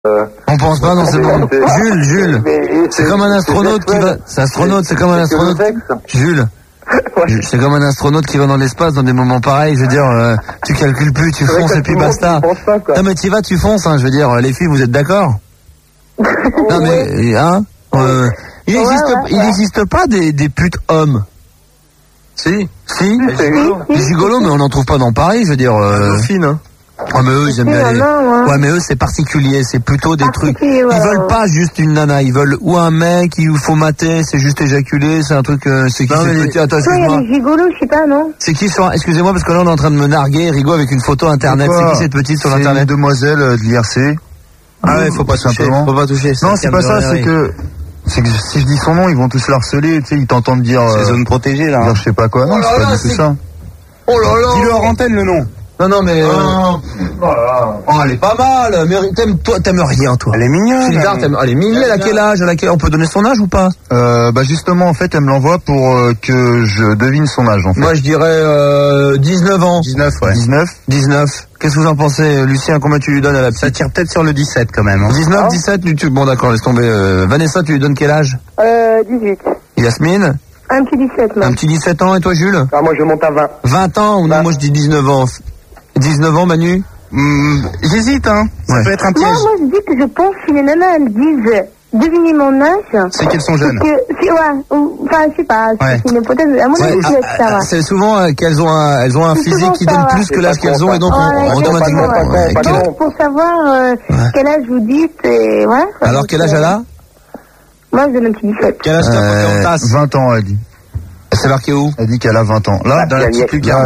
On pense pas, non, c'est bon. Jules, c'est comme un astronaute qui va... c'est comme un astronaute... Jules, c'est comme un astronaute qui va dans l'espace dans des moments pareils, je veux dire, tu calcules plus, tu fonces et puis basta. Non mais tu vas, tu fonces, hein, je veux dire, les filles, vous êtes d'accord? Non mais, hein, il existe pas des putes hommes. Si, des gigolos, mais on n'en trouve pas dans Paris, je veux dire, fines, hein. Ah mais eux ils aiment bien les... Ouais mais eux c'est particulier, c'est plutôt des trucs. Ils veulent pas juste une nana, ils veulent ou un mec, il faut mater, c'est juste éjaculer, c'est un truc. C'est qui c'est petit? Attends, excuse-moi. Il y a des gigolos, je sais pas, non? C'est qui sur... Excusez-moi parce que là on est en train de me narguer, Rigaud, avec une photo internet. C'est qui cette petite sur internet? C'est une demoiselle de l'IRC. Ah ouais, faut pas toucher. Faut pas toucher. Non, c'est pas ça, c'est que si je dis son nom, ils vont tous l'harceler, tu sais, ils t'entendent dire. C'est zone protégée là. Dire je sais pas quoi. Non, c'est pas du tout ça. Oh là là. Dis-le en antenne le nom. Non mais elle est pas mal, mais t'aimes rien toi. Elle est mignonne. Elle est mignonne, elle a quel âge? On peut donner son âge ou pas? Bah justement en fait elle me l'envoie pour que je devine son âge en fait. Moi je dirais 19 ans. 19 ouais. 19. Qu'est-ce que vous en pensez, Lucien? Combien tu lui donnes à la petite? Ça tire peut-être sur le 17 quand même. Hein. 19, 17, bon d'accord, laisse tomber. Vanessa, tu lui donnes quel âge? 18. Yasmine? Un petit 17 même. Un petit 17 ans, et toi Jules? Ah moi je monte à 20. 20 ans? Non, moi je dis 19 ans. 19 ans, Manu? J'hésite, hein. Ça peut être un piège. Moi, je dis que je pense que les nanas, elles disent, devinez mon âge. C'est qu'elles sont jeunes. Enfin, je sais pas, c'est une hypothèse. À mon avis, ça va. C'est souvent qu'elles ont un physique qui donne plus que l'âge qu'elles ont, et donc automatiquement. Pour savoir quel âge vous dites, et ouais. Alors, quel âge elle a? Moi, je donne un petit 17. Quel âge t'as en tasse? 20 ans, elle dit. C'est marqué où? Elle dit qu'elle a 20 ans. Là, dans la petite lucarne.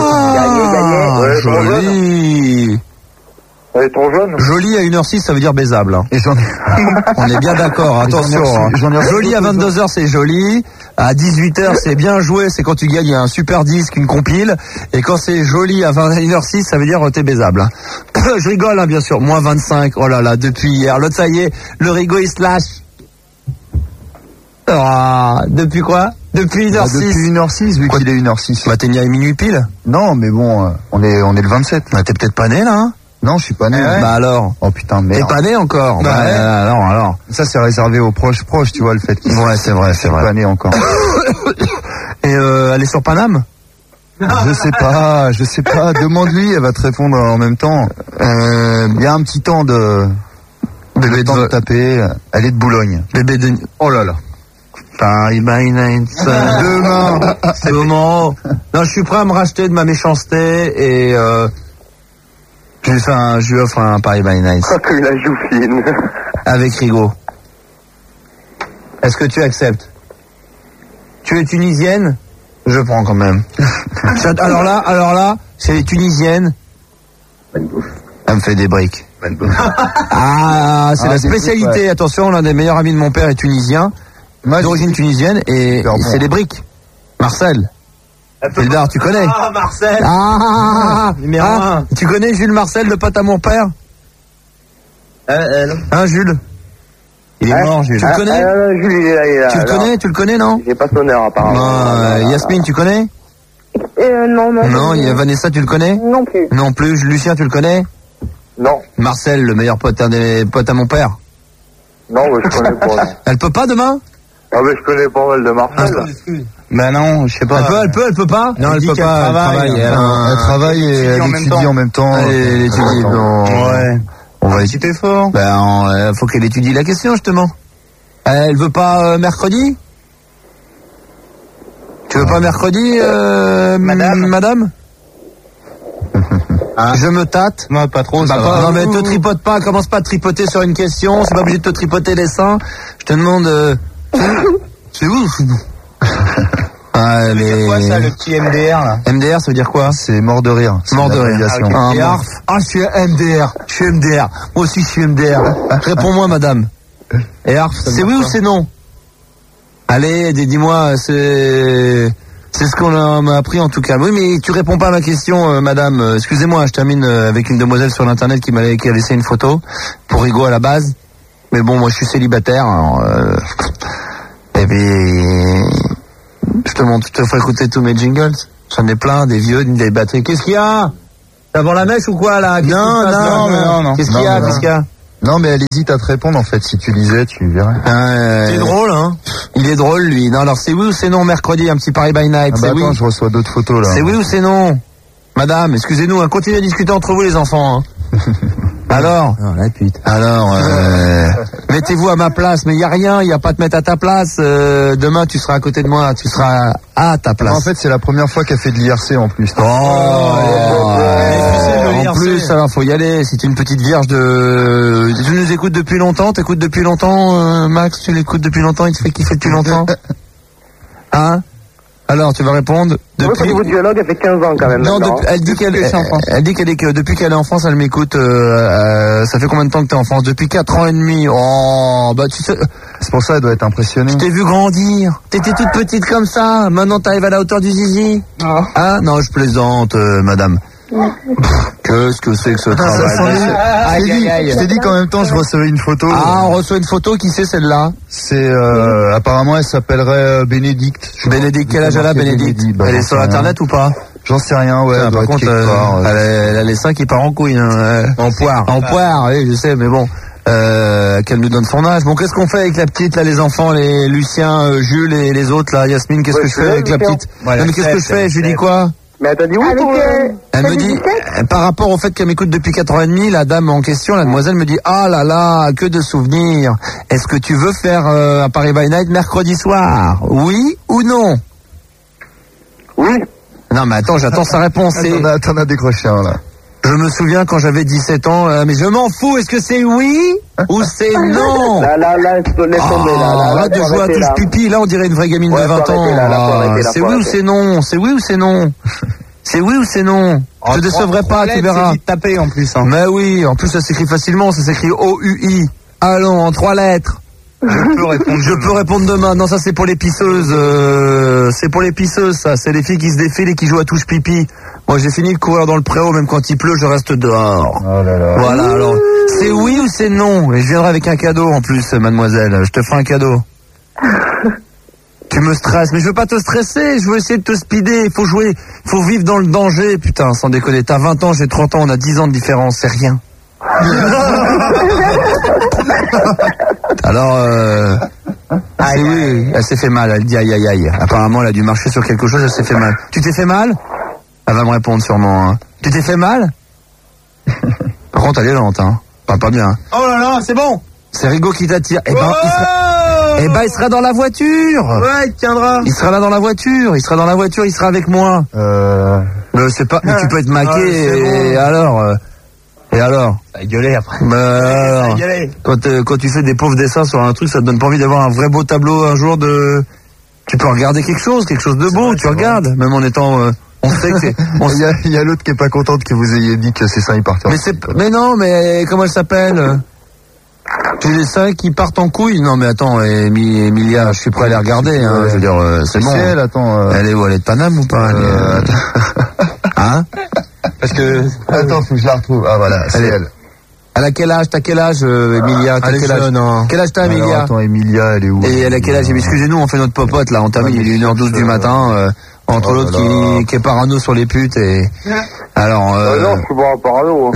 Ah, joli. Elle est trop jeune. Joli à 1h06, ça veut dire baisable. Hein. Et j'en ai... On est bien d'accord, attention. Joli à 22h, c'est joli. À 18h, c'est bien joué, c'est quand tu gagnes un super disque, une compile. Et quand c'est joli à 1h06, ça veut dire t'es baisable. Je rigole, hein, bien sûr. Moins 25, oh là là, depuis hier. L'autre, ça y est, le Rigaud, il se lâche. Ah, depuis quoi? Depuis 1h06. Depuis 1h06, vu qu'il est 1h06. Bah, t'es né à minuit pile? Non, mais bon, on est le 27. Bah, t'es peut-être pas né, là, hein? Non, je suis pas né. Bah, alors? Oh, putain, merde. T'es pas né encore? Bah, ouais. Alors. Ça, c'est réservé aux proches, tu vois, le fait qu'il ouais, c'est vrai. pas né encore. Et, elle est sur Paname? Je sais pas. Demande-lui, elle va te répondre en même temps. Il y a un petit temps de taper. Elle est de Boulogne. Bébé de... Oh là là. Paris by night. Demain. C'est moment. Non, je suis prêt à me racheter de ma méchanceté et je lui offre un Paris by night. Oh, que la joue fine. Avec Rigaud. Est-ce que tu acceptes? Tu es tunisienne? Je prends quand même. Alors là, c'est les tunisiennes. Elle me fait des briques. Ah, c'est la spécialité. Briques, ouais. Attention, l'un des meilleurs amis de mon père est tunisien. D'origine tunisienne, et c'est les briques. Marcel. Eldar, tu connais? Ah, Marcel. Numéro 1. Tu connais Jules Marcel, le pote à mon père? Hein, Jules? Il est mort, Jules. Tu le connais? Jules, il est là. Tu le connais, non? J'ai pas son heure, apparemment. Yasmine, tu connais? Non. Non, il y a Vanessa, tu le connais? Non plus. Non plus. Lucien, tu le connais? Non. Marcel, le meilleur pote, un des potes à mon père? Non, mais je connais pas. Elle peut pas demain? Ah, mais je connais pas mal de Marcel. Ben non, je sais pas. Elle peut pas? Non, elle peut pas. Elle travaille et elle étudie en même temps. Elle étudie, non. Ouais. On va essayer fort. Ben, faut qu'elle étudie la question, justement. Elle veut pas mercredi? Tu veux pas mercredi, madame? Je me tâte. Non, pas trop. Non, mais te tripote pas, commence pas à tripoter sur une question, c'est pas obligé de te tripoter les seins. Je te demande, c'est où? C'est quoi ça, le petit MDR là? MDR, ça veut dire quoi? C'est mort de rire. Mort de rire. Je suis MDR. Moi aussi, je suis MDR. Réponds-moi, madame. Et Arf, c'est oui ou c'est non? Allez, dis-moi, c'est ce qu'on m'a appris en tout cas. Oui, mais tu réponds pas à ma question, madame. Excusez-moi, je termine avec une demoiselle sur l'internet qui a laissé une photo pour Rigaud à la base. Mais bon, moi je suis célibataire. Alors, et puis, je te ferai écouter tous mes jingles. J'en ai plein, des vieux, des batteries. Qu'est-ce qu'il y a? T'as avant la mèche ou quoi là? Non. Qu'est-ce qu'il y a? Non, mais elle hésite à te répondre, en fait. Si tu lisais, tu verrais. C'est drôle, hein. Il est drôle, lui. Non, alors c'est oui ou c'est non, mercredi, un petit Paris by Night. Ah bah attends, je reçois d'autres photos, là. C'est oui ou c'est non? Madame, excusez-nous, hein, continuez à discuter entre vous, les enfants. Hein. Alors, mettez-vous à ma place, mais il y a rien, il y a pas à te mettre à ta place. Demain, tu seras à côté de moi, tu seras à ta place. En fait, c'est la première fois qu'elle fait de l'IRC en plus. En plus, alors faut y aller. C'est une petite vierge de. Tu nous écoutes depuis longtemps? T'écoutes depuis longtemps, Max? Tu l'écoutes depuis longtemps? Il te fait kiffer depuis longtemps? Hein? Alors, tu vas répondre. Depuis... Au niveau du dialogue, elle fait 15 ans quand même. Non, elle dit qu'elle est que depuis qu'elle est en France, elle m'écoute. Ça fait combien de temps que t'es en France? Depuis 4 ans et demi. Oh, bah tu sais. C'est pour ça, elle doit être impressionnée. Je t'ai vu grandir. T'étais toute petite comme ça. Maintenant, t'arrives à la hauteur du zizi. Oh. Ah non, je plaisante, madame. Qu'est-ce que c'est que ce travail? Je t'ai dit qu'en même temps je recevais une photo. Ah, on reçoit une photo, qui c'est celle-là? C'est apparemment elle s'appellerait Bénédicte. Bénédicte, quel âge elle a, Bénédicte? Elle est sur internet ou pas? J'en sais rien, ouais. Par contre, elle a les seins qui partent en couille. Hein. En poire, oui, je sais, mais bon. Qu'elle nous donne son âge. Bon, qu'est-ce qu'on fait avec la petite, là, les enfants, les Lucien, Jules et les autres, là, Yasmine, qu'est-ce que je fais avec la petite? Non, mais qu'est-ce que je fais? Je lui dis quoi? Mais elle t'a dit oui, elle me dit, par rapport au fait qu'elle m'écoute depuis 4 ans et demi, la dame en question, la demoiselle me dit, ah là là, que de souvenirs. Est-ce que tu veux faire un Paris by Night mercredi soir? Oui ou non? Oui. Non, mais attends, j'attends sa réponse. T'en as décroché un, là. Je me souviens quand j'avais 17 ans, mais je m'en fous, est-ce que c'est oui ou c'est non? Là, laisse tomber, là. Arrête de jouer à touche pipi, là on dirait une vraie gamine de 20 ans. C'est oui ou c'est non? C'est oui ou c'est non? C'est oui ou c'est non? Je te décevrai pas, tu verras. C'est taper en plus. Hein. Mais oui, en plus ça s'écrit facilement, ça s'écrit O-U-I. Allons, en 3 lettres. Je peux répondre demain. Non, ça c'est pour les pisseuses. C'est pour les pisseuses, ça. C'est les filles qui se défilent et qui jouent à touche pipi. Moi, j'ai fini de courir dans le préau, même quand il pleut, je reste dehors. Oh là là. Voilà, alors, c'est oui ou c'est non? Et je viendrai avec un cadeau en plus, mademoiselle. Je te ferai un cadeau. Tu me stresses, mais je veux pas te stresser, je veux essayer de te speeder. Il faut jouer, il faut vivre dans le danger, putain, sans déconner. T'as 20 ans, j'ai 30 ans, on a 10 ans de différence, c'est rien. Alors, oui, elle s'est fait mal, elle dit aïe aïe aïe. Apparemment, elle a dû marcher sur quelque chose, elle s'est fait mal. Tu t'es fait mal? Elle va me répondre sûrement. Hein. Tu t'es fait mal? Par contre, elle est lente, hein. Parle pas bien. Oh là là, c'est bon. C'est Rigaud qui t'attire. Eh ben, il sera dans la voiture. Ouais, il tiendra. Il sera là dans la voiture. Il sera avec moi. Mais c'est pas. Mais tu peux être maqué. Et alors? Ça a gueulé après. Alors, quand tu fais des pauvres dessins sur un truc, ça te donne pas envie d'avoir un vrai beau tableau un jour de. Tu peux regarder quelque chose de beau. Vrai, tu regardes, vrai. Même en étant. On sait que c'est. Il y a l'autre qui est pas contente que vous ayez dit que ses seins ils partent. Mais non, mais comment elle s'appelle? J'ai les seins qui partent en couille. Non mais attends, Emilia, je suis prêt à les regarder. Hein, je veux dire, c'est bon. Elle, attends. Elle est où? Elle est de Paname ou pas? Hein? Parce que. Attends, faut que je la retrouve. Ah voilà, c'est elle. Elle a quel âge? T'as quel âge, Emilia? T'as quel âge? Quel âge t'as, Emilia? Alors, attends, Emilia, elle est où? Et elle a quel âge? Excusez-nous, on fait notre popote là. On termine, il est 1h12 du matin. Entre l'autre qui est parano sur les putes et. Alors. Non, je suis pas parano.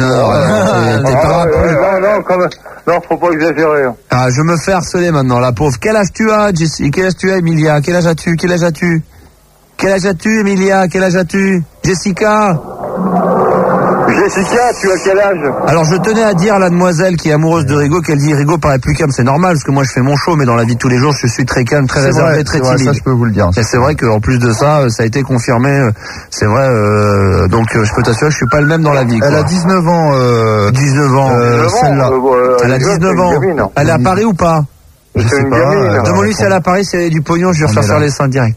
Non, faut pas exagérer. Ah, je me fais harceler maintenant, la pauvre. Quel âge tu as, Jessie? Quel âge tu as, Emilia? Quel âge as-tu? Quel âge as-tu? Quel âge as-tu, Emilia? Quel âge as-tu? Jessica? Jessica, tu as quel âge? Alors je tenais à dire à la demoiselle qui est amoureuse de Rigaud qu'elle dit Rigaud paraît plus calme, c'est normal parce que moi je fais mon show, mais dans la vie de tous les jours je suis très calme, très réservé, très timide. Ça je peux vous le dire. Et c'est vrai qu'en plus de ça, ça a été confirmé, c'est vrai, donc je peux t'assurer que je suis pas le même dans la vie. Quoi. Elle a 19 ans. 19 ans, celle-là. Elle a 19 ans. Elle est à Paris ou pas? Je sais pas. Demande-lui si elle est à Paris, si elle a du pognon, je vais refaire sur les seins direct.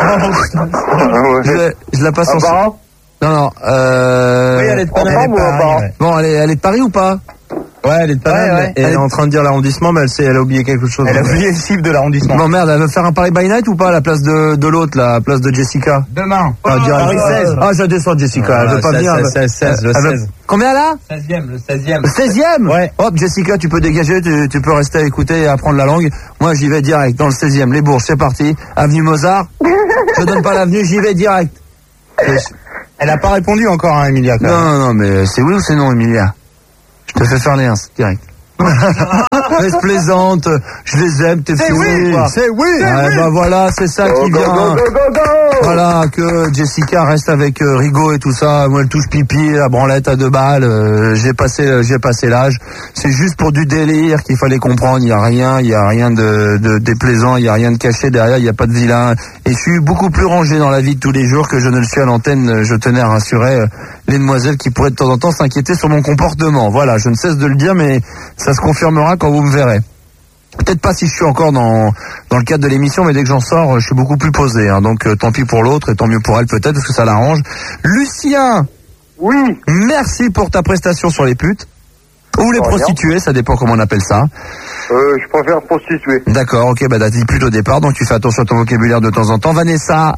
Je la passe en sang. Non. Oui, elle est de Paris. Bon, elle est de Paris ou pas? Ouais, elle est de Paris. Ouais. Et elle est en train de dire l'arrondissement, mais elle a oublié quelque chose. Elle a oublié le chiffre de l'arrondissement. Non, merde, elle veut faire un Paris by Night ou pas à la place de l'autre, là, à la place de Jessica? Demain. Paris 16. Ah, je descends Jessica, elle veut pas venir. 16. Combien là? 16e, le 16e. Le 16e? Ouais. Hop, Jessica, tu peux dégager, tu peux rester à écouter et apprendre la langue. Moi, j'y vais direct, dans le 16e, les Bourges, c'est parti. Avenue Mozart. Je donne pas l'avenue, j'y vais direct. Elle a pas répondu encore, hein, Emilia. Non, mais c'est oui ou c'est non, Emilia? Je te fais faire les 1, direct. Mais je plaisante, je les aime, tes filles. C'est oui. Bah voilà, c'est ça qui vient. Voilà, que Jessica reste avec Rigaud et tout ça. Moi, elle touche pipi, la branlette à 2 balles. J'ai passé l'âge. C'est juste pour du délire qu'il fallait comprendre. Il y a rien de déplaisant, il y a rien de caché derrière, il y a pas de vilain. Et je suis beaucoup plus rangé dans la vie de tous les jours que je ne le suis à l'antenne. Je tenais à rassurer les demoiselles qui pourraient de temps en temps s'inquiéter sur mon comportement. Voilà, je ne cesse de le dire, mais ça se confirmera quand vous me verrez. Peut-être pas si je suis encore dans le cadre de l'émission, mais dès que j'en sors, je suis beaucoup plus posé. Hein. Donc tant pis pour l'autre et tant mieux pour elle peut-être, parce que ça l'arrange. Lucien. Oui. Merci pour ta prestation sur les putes. Ou les prostituées, ça dépend comment on appelle ça. Je préfère prostituée. D'accord, ok, bah t'as dit pute au départ, donc tu fais attention à ton vocabulaire de temps en temps. Vanessa.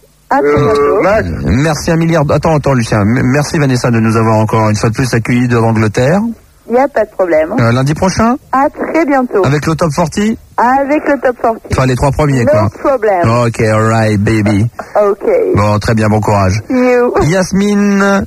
Max. Merci un milliard. Attends, Lucien. Merci Vanessa de nous avoir encore une fois de plus accueillis de l'Angleterre. Il n'y a pas de problème. Lundi prochain. À très bientôt. Avec le top 40. Avec le top 40. Enfin, les 3 premiers, quoi. No problème. Ok, alright, baby. Ok. Bon, très bien, bon courage. You. Yasmine.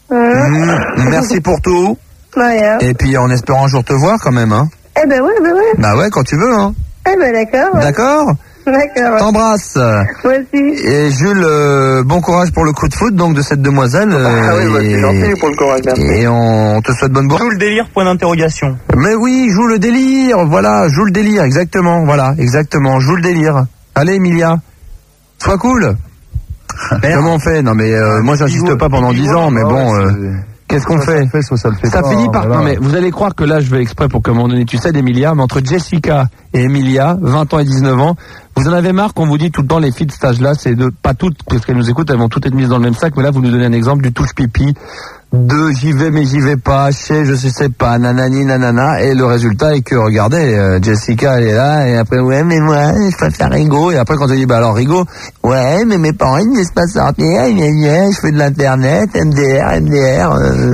Merci pour tout. Rien. Et puis, en espérant un jour te voir, quand même, hein. Eh ben ouais. Bah ouais, quand tu veux, hein. Eh ben d'accord. Ouais. D'accord. D'accord. T'embrasse. Moi aussi. Et Jules, bon courage pour le coup de foot, donc, de cette demoiselle. C'est gentil pour le courage, merci. Et on te souhaite bonne bourre. Joue le délire, point d'interrogation. Mais oui, joue le délire, voilà, joue le délire, exactement, joue le délire. Allez, Emilia, sois cool. Comment on fait? Non mais moi j'insiste pas pendant 10 ans, mais bon, qu'est-ce qu'on fait? Ça finit par... Non mais vous allez croire que là je vais exprès pour qu'à un moment donné tu cèdes, Emilia, mais entre Jessica et Emilia, 20 ans et 19 ans, vous en avez marre qu'on vous dit tout le temps les filles de cet âge-là, c'est de... Pas toutes, parce qu'elles nous écoutent, elles vont toutes être mises dans le même sac, mais là vous nous donnez un exemple du touche pipi, de j'y vais mais j'y vais pas, je sais pas, nanani nanana, et le résultat est que regardez, Jessica elle est là, et après ouais mais moi je préfère Rigaud, et après quand elle dit bah alors Rigaud, ouais mais mes parents ils me laissent pas sortir, je fais de l'internet, MDR,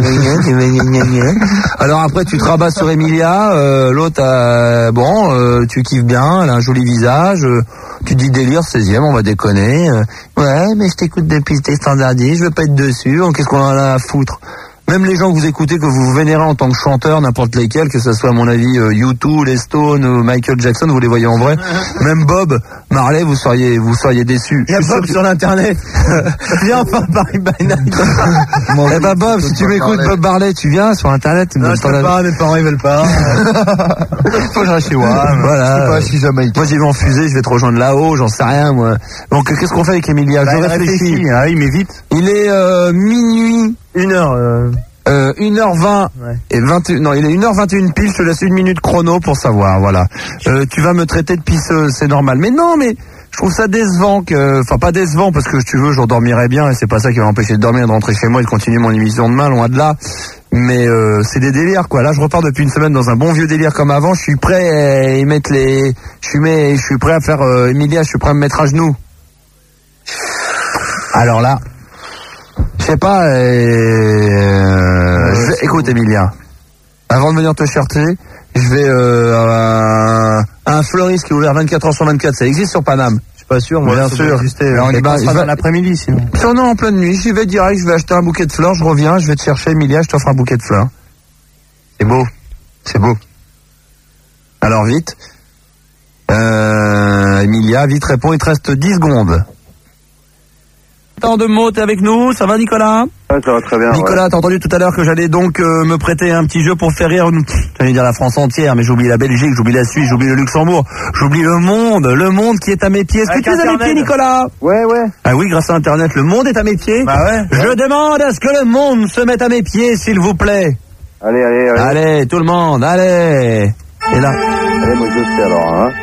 alors après tu te rabats sur Emilia, l'autre tu kiffes bien, elle a un joli visage, tu dis délire 16e, on va déconner, ouais mais je t'écoute depuis tes standardistes, je veux pas être dessus, qu'est-ce qu'on en a à foutre? Même les gens que vous écoutez, que vous vénérez en tant que chanteur, n'importe lesquels, que ce soit à mon avis U2, les Stones, Michael Jackson, vous les voyez en vrai. Même Bob Marley, vous seriez déçus. Il y a Bob sur l'internet. Viens enfin Paris by Night. Eh ben Bob, si tu m'écoutes Bob Marley, tu viens sur internet. Non, je peux pas, mes parents ils veulent pas. Faut que je reste chez moi. Voilà. Pas si jamais. Moi j'y vais en fusée, je vais te rejoindre là-haut, j'en sais rien moi. Donc qu'est-ce qu'on fait avec Emilia? Je réfléchis. Ah oui, mais vite. Il est minuit. 1h. 1h20 ouais. et 21. Non, il est 1h21 pile. Je te laisse 1 minute chrono pour savoir. Voilà. Tu vas me traiter de pisseuse, c'est normal. Mais non, mais je trouve ça décevant enfin pas décevant parce que si tu veux, j'en dormirais bien et c'est pas ça qui va m'empêcher de dormir, de rentrer chez moi et de continuer mon émission demain, loin de là. Mais c'est des délires quoi. Là, je repars depuis une semaine dans un bon vieux délire comme avant. Je suis prêt à y mettre les. Je suis prêt à faire Emilia. Je suis prêt à me mettre à genoux. Alors là. Je sais pas, écoute Emilia, avant de venir te chercher, je vais à un fleuriste qui est ouvert 24 heures sur 24, ça existe sur Paname. Je suis pas sûr, moi. Bien sûr. Alors, on sera dans l'après-midi sinon. Non, en pleine nuit, j'y vais direct, je vais acheter un bouquet de fleurs, je reviens, je vais te chercher Emilia, je t'offre un bouquet de fleurs. C'est beau. Alors vite. Emilia, vite réponds, il te reste 10 secondes. Tant de mots, t'es avec nous, ça va Nicolas? Ouais, ça va très bien. Nicolas, t'as entendu tout à l'heure que j'allais donc me prêter un petit jeu pour faire rire, j'allais dire la France entière, mais j'oublie la Belgique, j'oublie la Suisse, j'oublie le Luxembourg, j'oublie le monde qui est à mes pieds. Est-ce que tu es à mes pieds, Nicolas? Ouais. Ah oui, grâce à Internet, le monde est à mes pieds. Bah ouais. Je demande à ce que le monde se mette à mes pieds, s'il vous plaît. Allez. Allez, tout le monde, allez. Et là. Allez, moi je sais alors, hein.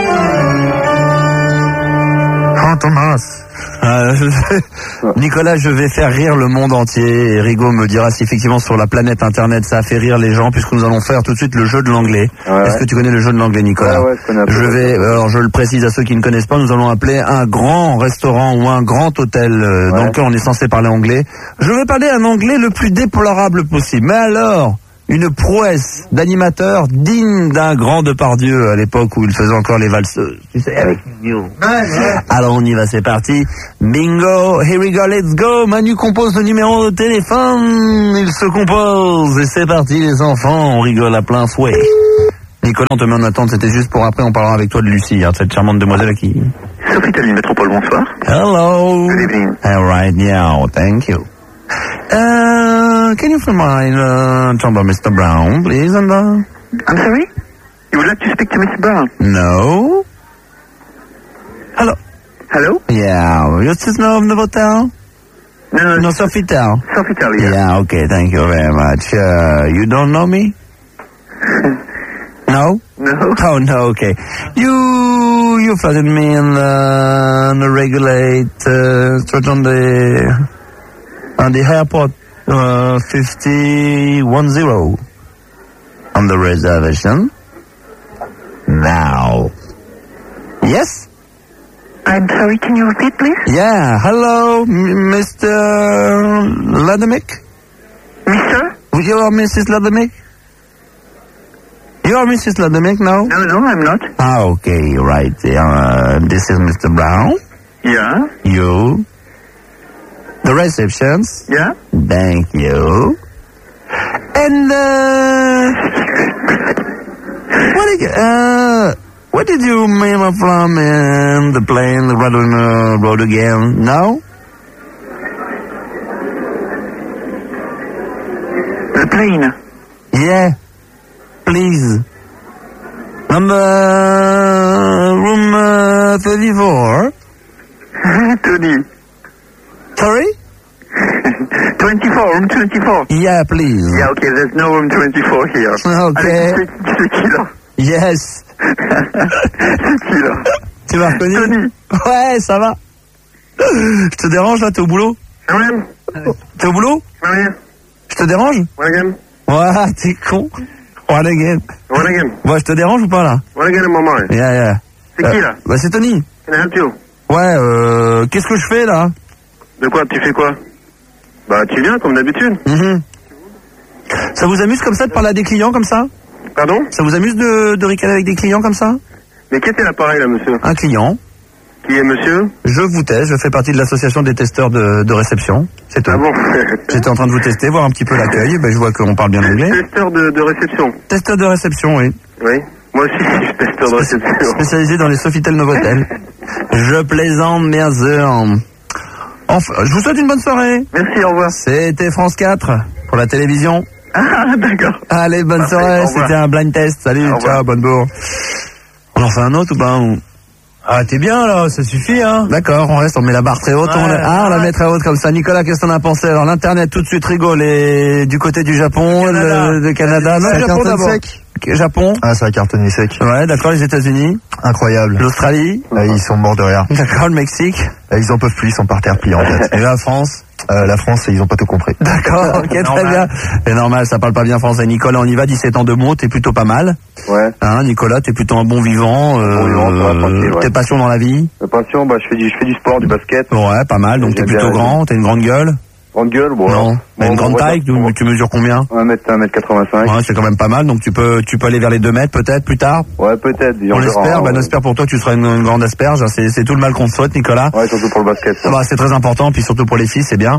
Thomas. Nicolas, je vais faire rire le monde entier et Rigaud me dira si effectivement sur la planète Internet ça a fait rire les gens puisque nous allons faire tout de suite le jeu de l'anglais. Ouais. Est-ce que tu connais le jeu de l'anglais, Nicolas? Ouais, je connais un peu. Alors je le précise à ceux qui ne connaissent pas, nous allons appeler un grand restaurant ou un grand hôtel dans lequel on est censé parler anglais. Je vais parler un anglais le plus déplorable possible. Mais alors, une prouesse d'animateur digne d'un grand Depardieu à l'époque où il faisait encore les valseuses. Tu sais, avec Mignon. Alors on y va, c'est parti. Bingo, here we go, let's go. Manu compose le numéro de téléphone. Il se compose et c'est parti les enfants, on rigole à plein fouet. Nicolas, on te met en attente, c'était juste pour après, on parlera avec toi de Lucie, hein, cette charmante demoiselle qui... Sofitel Métropole, bonsoir. Hello. Good evening. All right, yeah, thank you. Can you find my number, Mr. Brown, please? And, I'm sorry? You would like to speak to Mr. Brown? No. Hello. Hello? Yeah, you just know of the hotel? No, Sofitel. Sofitel, yeah. Yeah, okay, thank you very much. You don't know me? No? No. Oh, no, okay. You flooded me in the regulate, straight on the airport, 5010 on the reservation. Now. Yes? I'm sorry, can you repeat, please? Yeah, hello, Mr. Lademick? Mister? You are Mrs. Lademick? You are Mrs. Lademick now? No, I'm not. Ah, okay, right. This is Mr. Brown. Yeah? You. The receptions. Yeah? Thank you. And, what did you mean from in the plane, the road again? No? The plane? Yeah. Please. Number, room 34. Tony. Sorry? 24, room 24. Yeah, please. Yeah, okay, there's no room 24 here. Okay. C'est qui là? Yes. C'est qui là? Tu m'as reconnu? Tony. Ouais, ça va. Je te dérange là, t'es au boulot? William? T'es au boulot? William? Je te dérange? William? Ouais, t'es con. One again. William? Ouais, je te dérange ou pas là? William, maman. Yeah, yeah. C'est qui là? Bah c'est Tony. Can I help you? Ouais, qu'est-ce que je fais là? De quoi? Tu fais quoi? Bah, tu viens comme d'habitude. Ça vous amuse comme ça de parler à des clients comme ça? Pardon? Ça vous amuse de ricaner avec des clients comme ça? Mais qui était l'appareil là, monsieur? Un client. Qui est monsieur? Je vous teste, je fais partie de l'association des testeurs de réception. C'est tout. Ah bon? J'étais en train de vous tester, voir un petit peu l'accueil. Ben, je vois qu'on parle bien anglais. Testeur de réception. Testeur de réception, oui. Oui. Moi aussi, je suis testeur de réception. Spécialisé dans les Sofitel Novotel. Je plaisante, bien sûr. Enfin, je vous souhaite une bonne soirée. Merci, au revoir. C'était France 4 pour la télévision. Ah, d'accord. Allez, bonne Parfait, soirée. au revoir. C'était un blind test. Salut, ciao, bonne bourre. On en fait un autre ou pas? Ah, t'es bien là, ça suffit, hein. D'accord, on reste, on met la barre très haute. On la met très haute comme ça. Nicolas, qu'est-ce que t'en as pensé? Alors, l'internet tout de suite rigole. Et du côté du Japon, de Canada. Non, Ça Japon cartonne d'abord. sec. Japon. Ah, ça a cartonné sec. Ouais, d'accord, les États-Unis. Incroyable. L'Australie. Là, ils sont morts de rire. D'accord, le Mexique. Là, ils en peuvent plus, ils sont par terre pliés en fait. Et la France. La France, ils ont pas tout compris. D'accord, ok, très bien. C'est normal, ça parle pas bien français. Nicolas, on y va, 17 ans de mots, t'es plutôt pas mal. Ouais. Hein, Nicolas, t'es plutôt un bon vivant. Bon vivant, ça va, tranquille, ouais. Tes passions dans la vie? Ma passion, bah, je fais du sport, du basket. Ouais, pas mal. Donc t'es J'aime plutôt bien, grand, t'as une grande gueule. Grande gueule, bon. Non, mais une grande taille, tu mesures combien? 1m85. Ouais, c'est quand même pas mal, donc tu peux aller vers les 2 mètres peut-être plus tard. Ouais, peut-être. On l'espère, on espère pour toi que tu seras une grande asperge, hein, c'est tout le mal qu'on te souhaite, Nicolas. Ouais, surtout pour le basket. Bah, c'est très important, puis surtout pour les filles, c'est bien.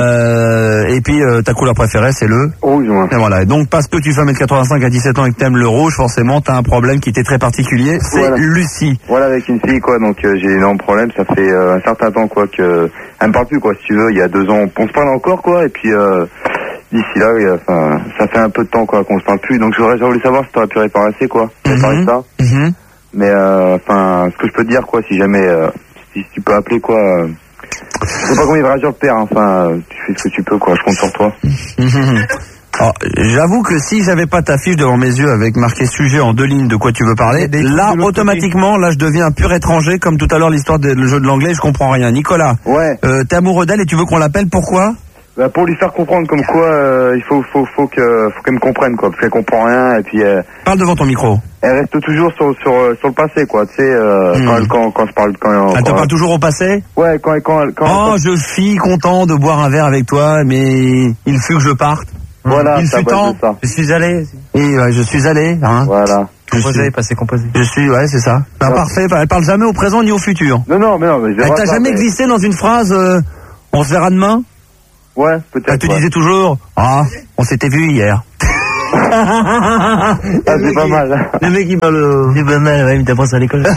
Et puis ta couleur préférée, c'est le rouge, moi. Et voilà, donc parce que tu fais 1m85 à 17 ans et que t'aimes le rouge, forcément t'as un problème qui t'est très particulier, c'est voilà. Lucie. Voilà, avec une fille, quoi, donc j'ai énorme problème, ça fait un certain temps, quoi, que elle me parle plus, quoi, si tu veux, il y a 2 ans, on se parle encore, quoi, et puis d'ici là, ça fait un peu de temps, quoi, qu'on se parle plus, donc j'aurais voulu savoir si t'aurais pu réparer assez, quoi, réparer ça. Mais ce que je peux te dire, quoi, si jamais, si tu peux appeler, quoi, je sais pas combien de rageurs de père, tu fais ce que tu peux, quoi, je compte sur toi. Alors, j'avoue que si j'avais pas ta fiche devant mes yeux avec marqué sujet en 2 lignes de quoi tu veux parler, là, automatiquement, là, je deviens un pur étranger, comme tout à l'heure l'histoire le jeu de l'anglais, je comprends rien. Nicolas, ouais. T'es amoureux d'elle et tu veux qu'on l'appelle, pourquoi? Bah, pour lui faire comprendre comme quoi il faut qu'elle me comprenne, quoi, parce qu'elle comprend rien, et puis parle devant ton micro. Elle reste toujours sur le passé, quoi, tu sais, quand je parle, elle te parle toujours au passé? Ouais, quand je suis content de boire un verre avec toi, mais il faut que je parte. Voilà, il ça fut va temps. de ça. Je suis allé. Et ouais, je suis allé, hein. Voilà. Composé, passé composé. Je suis, ouais, c'est ça. Ben, parfait. Elle parle jamais au présent ni au futur. Non, mais je Elle t'a jamais glissé dans une phrase, on se verra demain? Ouais, peut-être. Elle te disait toujours, on s'était vu hier. Ah, c'est pas mal. Le mec, il parle. C'est pas mal, ouais, il t'apprend ça à l'école.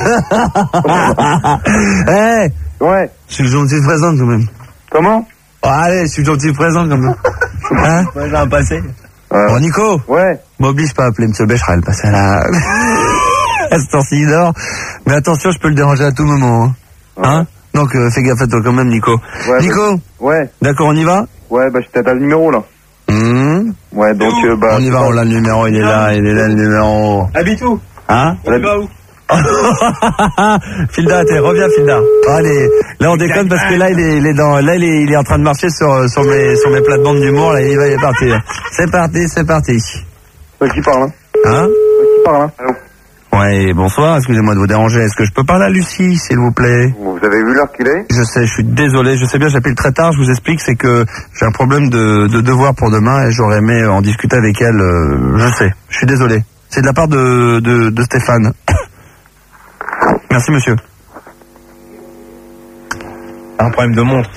Eh, Ouais. je suis gentil présent quand même. Comment? Allez, je suis gentil présent quand même. Hein? Ouais, j'ai un passé. Bon, Nico, Ouais. m'oblige pas à appeler M. Becherel, parce qu'elle a... à ce temps-ci, il dort. Mais attention, je peux le déranger à tout moment. Hein? Donc, fais gaffe à toi quand même, Nico. Ouais, Nico? Ouais. D'accord, on y va? Ouais, je t'ai le numéro, là. Ouais, donc, on y va, on l'a le numéro, il est là le numéro. Habite où? Hein? On va où? Filda, reviens Filda. Allez, là on déconne parce que là il est en train de marcher sur mes plates-bandes d'humour, là il va y partir. C'est parti. Qui parle, hein? Hein? Qui parle, hein? Allô? Ouais, bonsoir, excusez-moi de vous déranger. Est-ce que je peux parler à Lucie, s'il vous plaît? Vous avez vu l'heure qu'il est? Je sais, je suis désolé, je sais bien, j'appelle très tard, je vous explique, c'est que j'ai un problème de devoir pour demain et j'aurais aimé en discuter avec elle, je sais, je suis désolé. C'est de la part de Stéphane. Merci monsieur. Un problème de montre.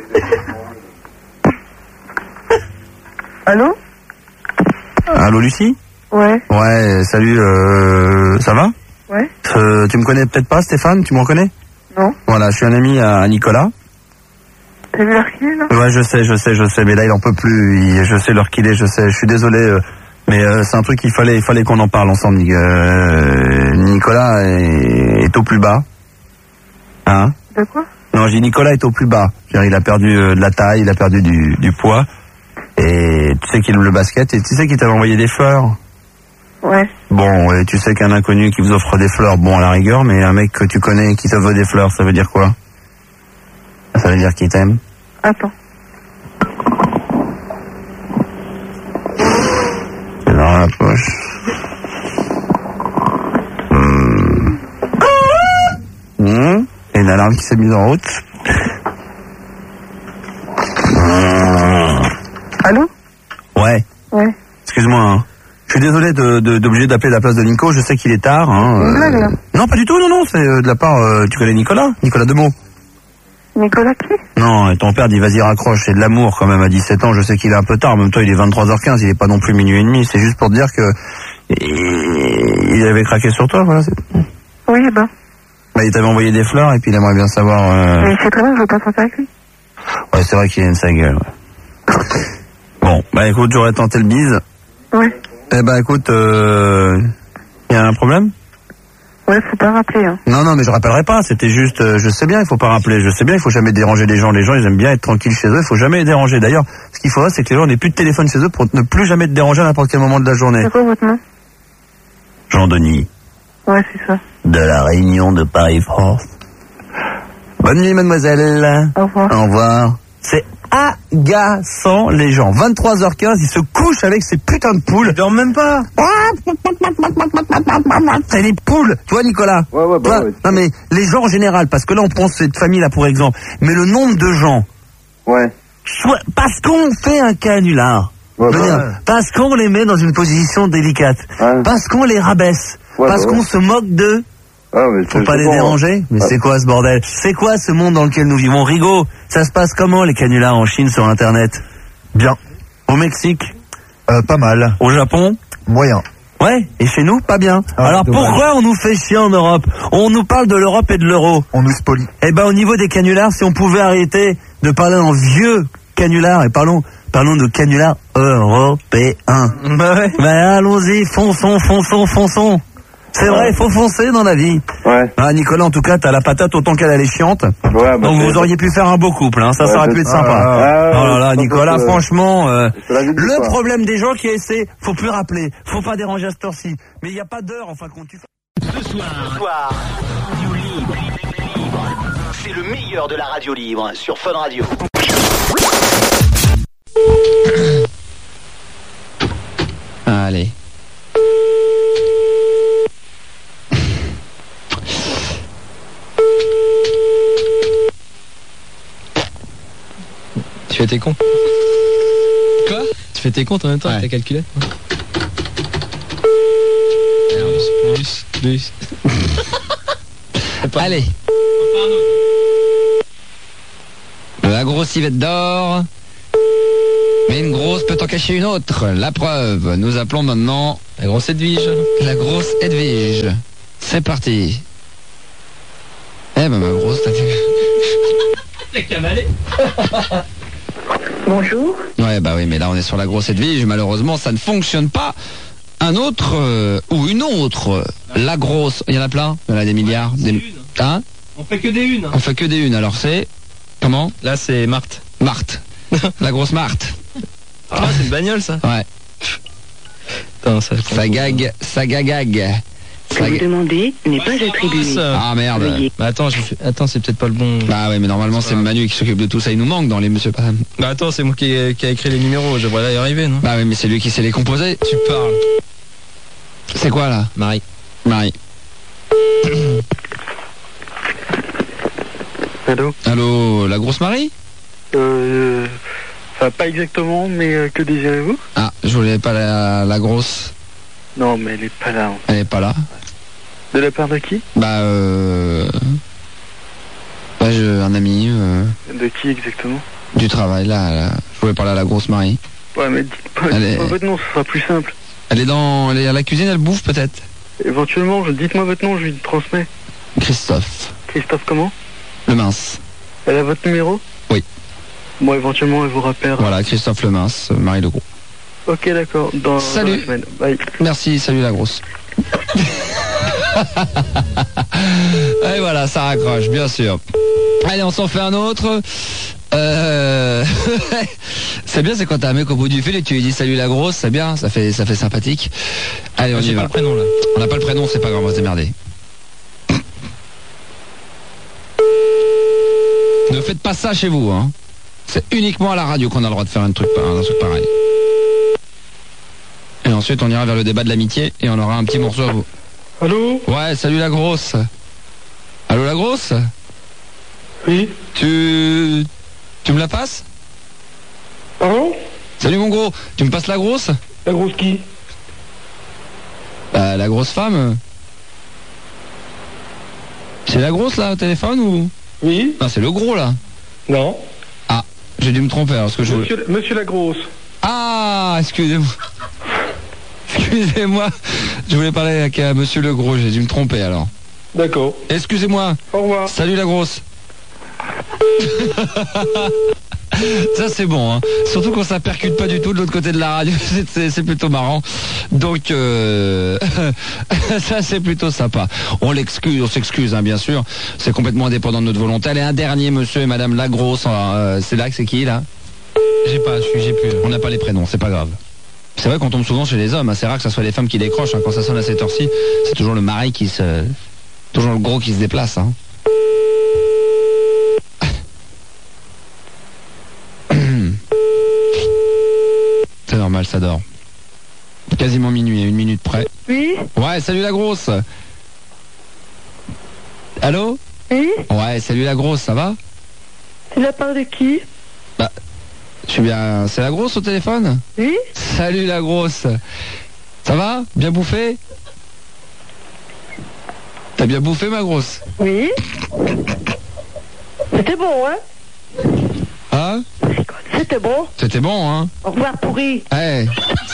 Allô? Allô Lucie? Ouais. Ouais, salut, ça va? Ouais. Tu me connais peut-être pas Stéphane, tu me reconnais? Non. Voilà, je suis un ami à Nicolas. T'as vu l'heure qu'il est, là? Ouais, je sais, mais là il en peut plus, je sais l'heure qu'il est, je suis désolé, mais c'est un truc il fallait qu'on en parle ensemble. Nicolas est au plus bas. Hein? De quoi? Non, j'ai dit Nicolas est au plus bas. Il a perdu de la taille, il a perdu du poids. Et tu sais qu'il aime le basket et tu sais qu'il t'avait envoyé des fleurs. Ouais. Bon, et tu sais qu'un inconnu qui vous offre des fleurs, bon à la rigueur, mais un mec que tu connais qui t'offre des fleurs, ça veut dire quoi? Ça veut dire qu'il t'aime. Attends. C'est dans la poche. Et une alarme qui s'est mise en route. Allô? Ouais. Ouais. Excuse-moi, hein. Je suis désolé d'obliger d'appeler la place de Nico, je sais qu'il est tard. Hein, Une blague, là? Non, pas du tout, non, c'est de la part... tu connais Nicolas Demeaux. Nicolas qui? Non, ton père dit vas-y raccroche, c'est de l'amour quand même à 17 ans, je sais qu'il est un peu tard, en même temps il est 23h15, il est pas non plus minuit et demi, c'est juste pour te dire que... Il avait craqué sur toi, voilà. Oui, ben. Bah, il t'avait envoyé des fleurs et puis il aimerait bien savoir... Mais c'est très bien, je veux pas sortir avec lui. Ouais, c'est vrai qu'il a une sa gueule, ouais. Bon, bah écoute, j'aurais tenté le bise. Ouais. Eh ben écoute, y a un problème? Ouais, faut pas rappeler, hein. Non, mais je rappellerai pas, c'était juste, je sais bien, il faut pas rappeler, je sais bien, il faut jamais déranger les gens ils aiment bien être tranquilles chez eux, il faut jamais les déranger. D'ailleurs, ce qu'il faudrait, c'est que les gens n'aient plus de téléphone chez eux pour ne plus jamais te déranger à n'importe quel moment de la journée. C'est quoi votre nom? Jean-Denis. Ouais, c'est ça. De la Réunion de Paris-France. Bonne nuit, mademoiselle. Au revoir. Au revoir. C'est agaçant, les gens. 23h15, ils se couchent avec ces putains de poules. Ils dorment même pas. C'est des poules. Toi, Nicolas. Ouais, Toi, ouais. non, mais les gens en général, parce que là, on prend cette famille-là, pour exemple. Mais le nombre de gens. Ouais. Parce qu'on fait un canular. Ouais, Je veux dire, parce qu'on les met dans une position délicate. Ouais. Parce qu'on les rabaisse. Ouais, parce qu'on se moque d'eux. Ah, mais Faut pas les déranger. Mais c'est quoi ce bordel? C'est quoi ce monde dans lequel nous vivons? Rigaud, ça se passe comment les canulars en Chine sur Internet? Bien. Au Mexique? Pas mal. Au Japon? Moyen. Ouais, et chez nous, pas bien. Ah, alors dommage. pourquoi on nous fait chier en Europe? On nous parle de l'Europe et de l'euro. On nous spolie. Eh ben au niveau des canulars, si on pouvait arrêter de parler en vieux canulars et parlons de canulars européens. Ouais. Ben allons-y, fonçons. C'est vrai, il faut foncer dans la vie. Ouais. Ah, Nicolas, en tout cas, t'as la patate autant qu'elle est chiante. Ouais, bah, Donc vous auriez pu faire un beau couple, hein. Ça aurait pu être sympa. Oh là là, Nicolas, franchement, le problème des gens qui essaient, faut plus rappeler, faut pas déranger à cette heure-ci. Mais il n'y a pas d'heure, enfin, quand tu fais... Ce soir, Radio Libre. C'est le meilleur de la radio libre sur Fun Radio. Allez. Tu étais con. Quoi? Tu fais tes comptes en même temps avec ta calculette. Plus. Allez. La grosse Yvette d'or. Mais une grosse peut en cacher une autre. La preuve. Nous appelons maintenant la grosse Edwige. La grosse Edwige. C'est parti. Eh ben ma grosse, t'as vu. T'as cavalé. Bonjour. Ouais bah oui, mais là on est sur la grosse Edwige. Malheureusement ça ne fonctionne pas. Un autre ou une autre. La grosse. Il y en a plein. Il y en a des milliards. Hein? On fait que des unes. On fait que des unes. Alors c'est comment? Là c'est Marthe. Marthe. La grosse Marthe. Ah c'est une bagnole ça. Ouais. Putain, ça gag. Ce que vous demandez n'est pas attribué. Ah merde. Bah attends, c'est peut-être pas le bon. Bah ouais, mais normalement c'est Manu qui s'occupe de tout ça. Il nous manque dans les Monsieur Pam. Bah attends, c'est moi qui a écrit les numéros. Je devrais y arriver, non? Bah oui, mais c'est lui qui sait les composer. Tu parles. C'est quoi là? Marie. Allô, la grosse Marie? Enfin, pas exactement, mais que désirez-vous? Ah, je voulais pas la grosse. Non, mais elle est pas là. Elle est pas là. De la part de qui? Bah un ami. De qui exactement? Du travail, là. Je voulais parler à la grosse Marie. Ouais, mais dites-moi votre nom, ce sera plus simple. Elle est à la cuisine, elle bouffe peut-être? Éventuellement, dites-moi votre nom, je lui transmets. Christophe. Christophe comment? Le mince. Elle a votre numéro? Oui. Bon, éventuellement, elle vous rappellera. Voilà, Christophe le mince, Marie le gros. Ok, d'accord. Salut. Dans la semaine. Bye. Merci, salut la grosse. Et voilà, ça raccroche, bien sûr. Allez, on s'en fait un autre. C'est bien, c'est quand t'as un mec au bout du fil et tu lui dis salut la grosse, c'est bien, ça fait sympathique. Allez, on y va. Pas le prénom là. On n'a pas le prénom, c'est pas grave, on va se démerder. Ne faites pas ça chez vous, hein. C'est uniquement à la radio qu'on a le droit de faire un truc pareil. Et ensuite, on ira vers le débat de l'amitié et on aura un petit morceau à vous. Allô? Ouais, salut la grosse. Allô la grosse? Oui. Tu me la passes? Pardon? Salut mon gros, tu me passes la grosse? La grosse qui? La grosse femme. C'est la grosse là au téléphone ou? Oui. Non, c'est le gros là. Non. Ah, j'ai dû me tromper parce que Monsieur la grosse. Ah, excusez-moi. Excusez-moi, je voulais parler avec Monsieur le Gros, j'ai dû me tromper alors. D'accord. Excusez-moi. Au revoir. Salut la grosse. Ça c'est bon, hein. Surtout quand ça percute pas du tout de l'autre côté de la radio, c'est plutôt marrant. Donc ça c'est plutôt sympa. On s'excuse hein, bien sûr. C'est complètement indépendant de notre volonté. Allez, un dernier monsieur et madame la grosse. C'est là que c'est qui là? J'ai plus. On n'a pas les prénoms, c'est pas grave. C'est vrai qu'on tombe souvent chez les hommes, hein. C'est rare que ce soit les femmes qui décrochent, hein. Quand ça sonne à cette heure-ci, c'est toujours le mari toujours le gros qui se déplace, hein. C'est normal, ça dort. Quasiment minuit, à 1 minute près. Oui. Ouais, salut la grosse. Allô? Oui. Ouais, salut la grosse, ça va? C'est de la part de qui? Bah, je suis bien. C'est la grosse au téléphone? Oui. Salut la grosse. Ça va? Bien bouffé? T'as bien bouffé ma grosse? Oui. C'était bon, hein? Hein? C'était bon. C'était bon, hein? Au revoir, pourri. Hey.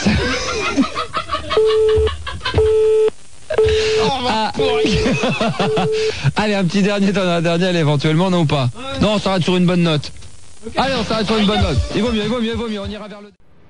Ah. Allez, un petit dernier, t'en as un dernier, allez, éventuellement, non ou pas? Non, on s'arrête sur une bonne note. Okay. Allez, on s'arrête sur une bonne note. Il vaut mieux, on ira vers le...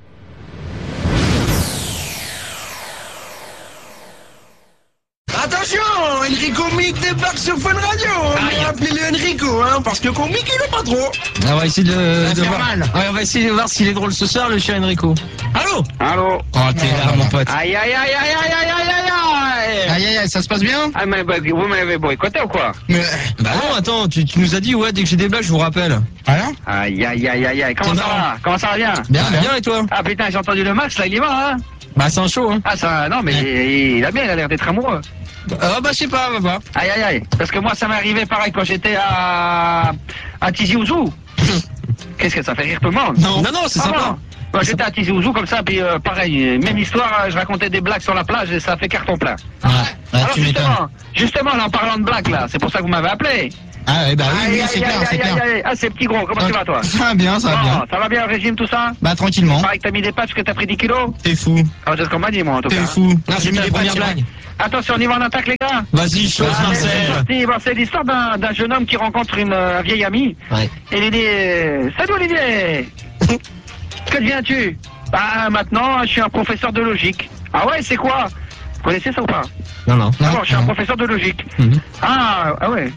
Attention, Enrico Mick débarque sur Fun Radio. Appelez-le Enrico, hein, parce que pour Mick, il est pas trop. On va essayer de voir. Mal. Ouais, on va essayer de voir s'il est drôle ce soir, le cher Enrico. Allô? Allô? Oh, t'es là, mon pote. Aïe, aïe, aïe, aïe, aïe, aïe, aïe, aïe. Aïe, aïe, aïe, ça se passe bien? Ah, mais vous m'avez boycotté ou quoi? Bah non, attends, tu nous as dit, ouais, dès que j'ai des blagues, je vous rappelle. Voilà? Aïe, aïe, aïe, aïe, aïe. Comment ça va? Comment ça va bien? Bien, et toi? Ah, putain, j'ai entendu le match, là, il y va, hein? Bah, c'est un show, hein. Ah, ça, non, mais il a l'air d'être amoureux. Ah bah je sais pas, on va voir. Aïe aïe aïe, parce que moi ça m'est arrivé pareil quand j'étais à Tizi Ouzou. Qu'est-ce que ça fait rire tout le monde? Non, c'est sympa. Moi, j'étais à Tizi Ouzou comme ça, puis pareil, même histoire, je racontais des blagues sur la plage et ça a fait carton plein. Alors justement, là, en parlant de blagues, là, c'est pour ça que vous m'avez appelé. Ah oui, c'est clair, c'est clair. Ah, c'est petit gros, comment tu vas, toi? Ça va bien, ça va bien. Ça va bien, le régime, tout ça? Bah, tranquillement. Pareil que t'as mis des patchs, que t'as pris 10 kilos? T'es fou. Ah, c'est ce qu'on m'a dit, moi, en tout cas. T'es fou. Non, j'ai mis les premières blagues. Attention, on y va en attaque, les gars. Vas-y, chose, Marcel. Bon, c'est l'histoire d'un jeune homme qui rencontre un vieil ami. Ouais. Et il dit, salut Olivier. Que deviens-tu? Bah, maintenant, je suis un professeur de logique. Ah ouais, c'est quoi? Vous connaissez ça ou pas? Non. Bon, je suis un professeur de logique. Ah ouais.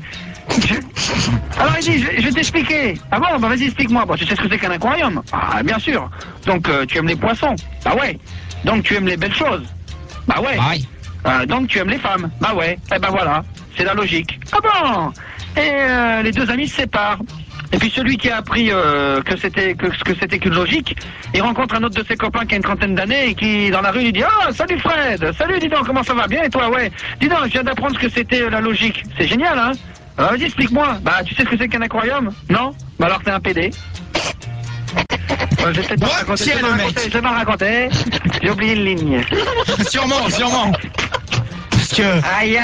Alors il dit, je vais t'expliquer. Ah bon, bah vas-y, explique-moi. Bon, tu sais ce que c'est qu'un aquarium? Ah, bien sûr. Donc, tu aimes les poissons? Bah ouais. Donc, tu aimes les belles choses? Bah ouais. Donc, tu aimes les femmes? Bah ouais. Eh ben voilà, c'est la logique. Ah bon? Et les deux amis se séparent. Et puis celui qui a appris que c'était qu'une logique, il rencontre un autre de ses copains qui a une trentaine d'années et qui dans la rue lui dit « Ah, salut Fred, salut, dis donc, comment ça va bien et toi, ouais. Dis donc, je viens d'apprendre ce que c'était la logique. C'est génial, hein? Vas-y, explique-moi. Bah, tu sais ce que c'est qu'un aquarium? Non? Bah alors t'es un PD. Je vais peut-être pas raconter, je vais pas raconter. J'ai oublié une ligne. Sûrement. Aïe.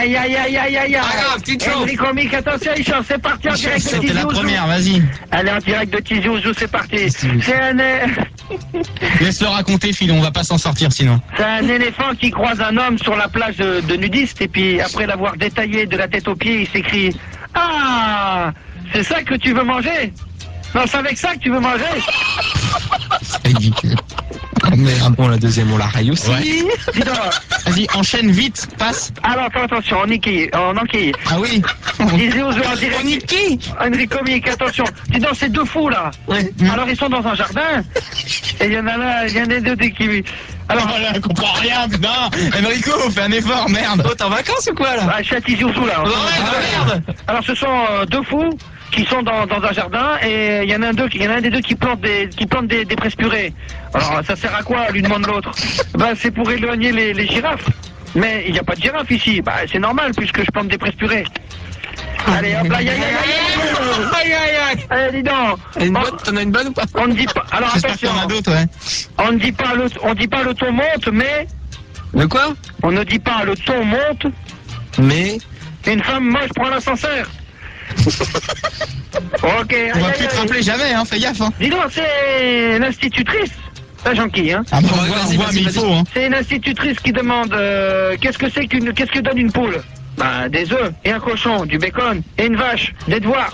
Enrico Mick, attention, il chante, c'est parti en direct de Tizi Ouzou. C'était la première, vas-y. Allez, en direct de Tizi Ouzou, c'est parti. C'est un... Laisse-le raconter, Phil, on va pas s'en sortir sinon. C'est un éléphant qui croise un homme sur la plage de nudistes et puis après l'avoir détaillé de la tête aux pieds, il s'écrie « Ah, c'est ça que tu veux manger? Non, c'est avec ça que tu veux manger? » C'est ridicule. Oh merde, bon, la deuxième, on la raille aussi. Ouais. Vas-y, enchaîne vite, passe. Alors, attention, en enquille. Ah oui. Disait aux en direct. Enrico Mick, attention. Dis donc, c'est deux fous, là. Ouais. Alors, ils sont dans un jardin. Et il y en a des deux qui... Alors, on comprend rien, putain. Enrico, fais un effort, merde. Oh, t'es en vacances ou quoi, là? Ah, je suis à Tizi Ouzou, là. Merde. Alors, ce sont deux fous qui sont dans un jardin et il y en a un des deux qui plante des fraises purées. Alors ça sert à quoi, lui demande l'autre? Bah c'est pour éloigner les girafes. Mais il n'y a pas de girafe ici. Bah c'est normal puisque je plante des fraises purées. Allez hop là, aïe. Allez dis donc. T'en as une bonne ou pas? On ne dit pas. Alors attention. T'en as d'autres, ouais. On ne dit pas le ton monte, mais. De quoi? On ne dit pas le ton monte. Mais. Une femme moche prend l'ascenseur. Ok. On va plus te rappeler jamais, hein, fais gaffe, hein. Dis donc, c'est l'institutrice. Ça, j'enquille, hein. Ah, bah, on voit, mais il faut, hein. C'est une institutrice qui demande qu'est-ce que donne une poule? Bah, des œufs et un cochon, du bacon et une vache, des devoirs.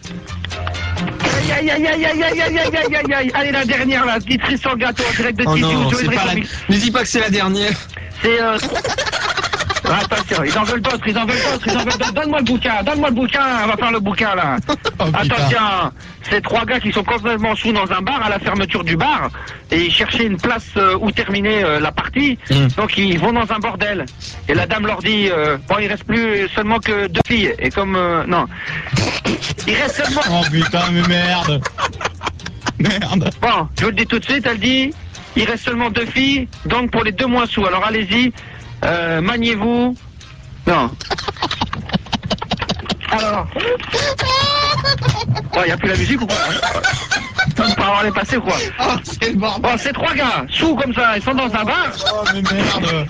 Aïe. Allez, la dernière, là, petite cerise sur le gâteau, en direct de Tizi Ouzou. Ne dis pas que c'est la dernière. C'est attention, ils en veulent d'autres. Donne-moi le bouquin, on va faire le bouquin là. Oh, attention, c'est trois gars qui sont complètement sous dans un bar à la fermeture du bar et ils cherchaient une place où terminer la partie. Donc ils vont dans un bordel et la dame leur dit bon il reste plus seulement que deux filles et comme non, il reste seulement. Oh putain mais merde. Bon, je vous le dis tout de suite, elle dit il reste seulement deux filles donc pour les deux moins sous. Alors allez-y. Maniez-vous. Non. Alors. Il n'y a plus la musique ou quoi? On peut avoir les passés ou quoi? Oh, c'est le bordel. Bon, c'est trois gars, sous comme ça, ils sont dans un bar. Oh, mais merde.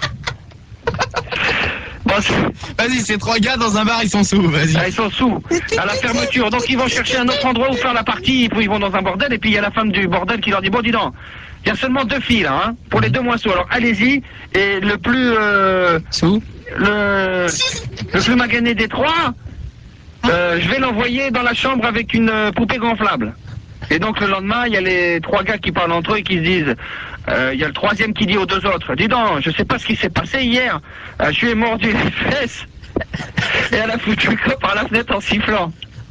Bon, vas-y, c'est trois gars dans un bar, ils sont sous, vas-y. Ils sont sous, à la fermeture. Donc ils vont chercher un autre endroit où faire la partie, puis ils vont dans un bordel, et puis il y a la femme du bordel qui leur dit, bon, dis donc, il y a seulement deux filles là, hein, pour les deux moins sous. Alors allez-y, et le plus... sous le plus magané des trois, je vais l'envoyer dans la chambre avec une poupée gonflable. Et donc le lendemain, il y a les trois gars qui parlent entre eux et qui se disent, il y a le troisième qui dit aux deux autres, dis donc, je sais pas ce qui s'est passé hier, je lui ai mordu les fesses et elle a foutu le corps par la fenêtre en sifflant.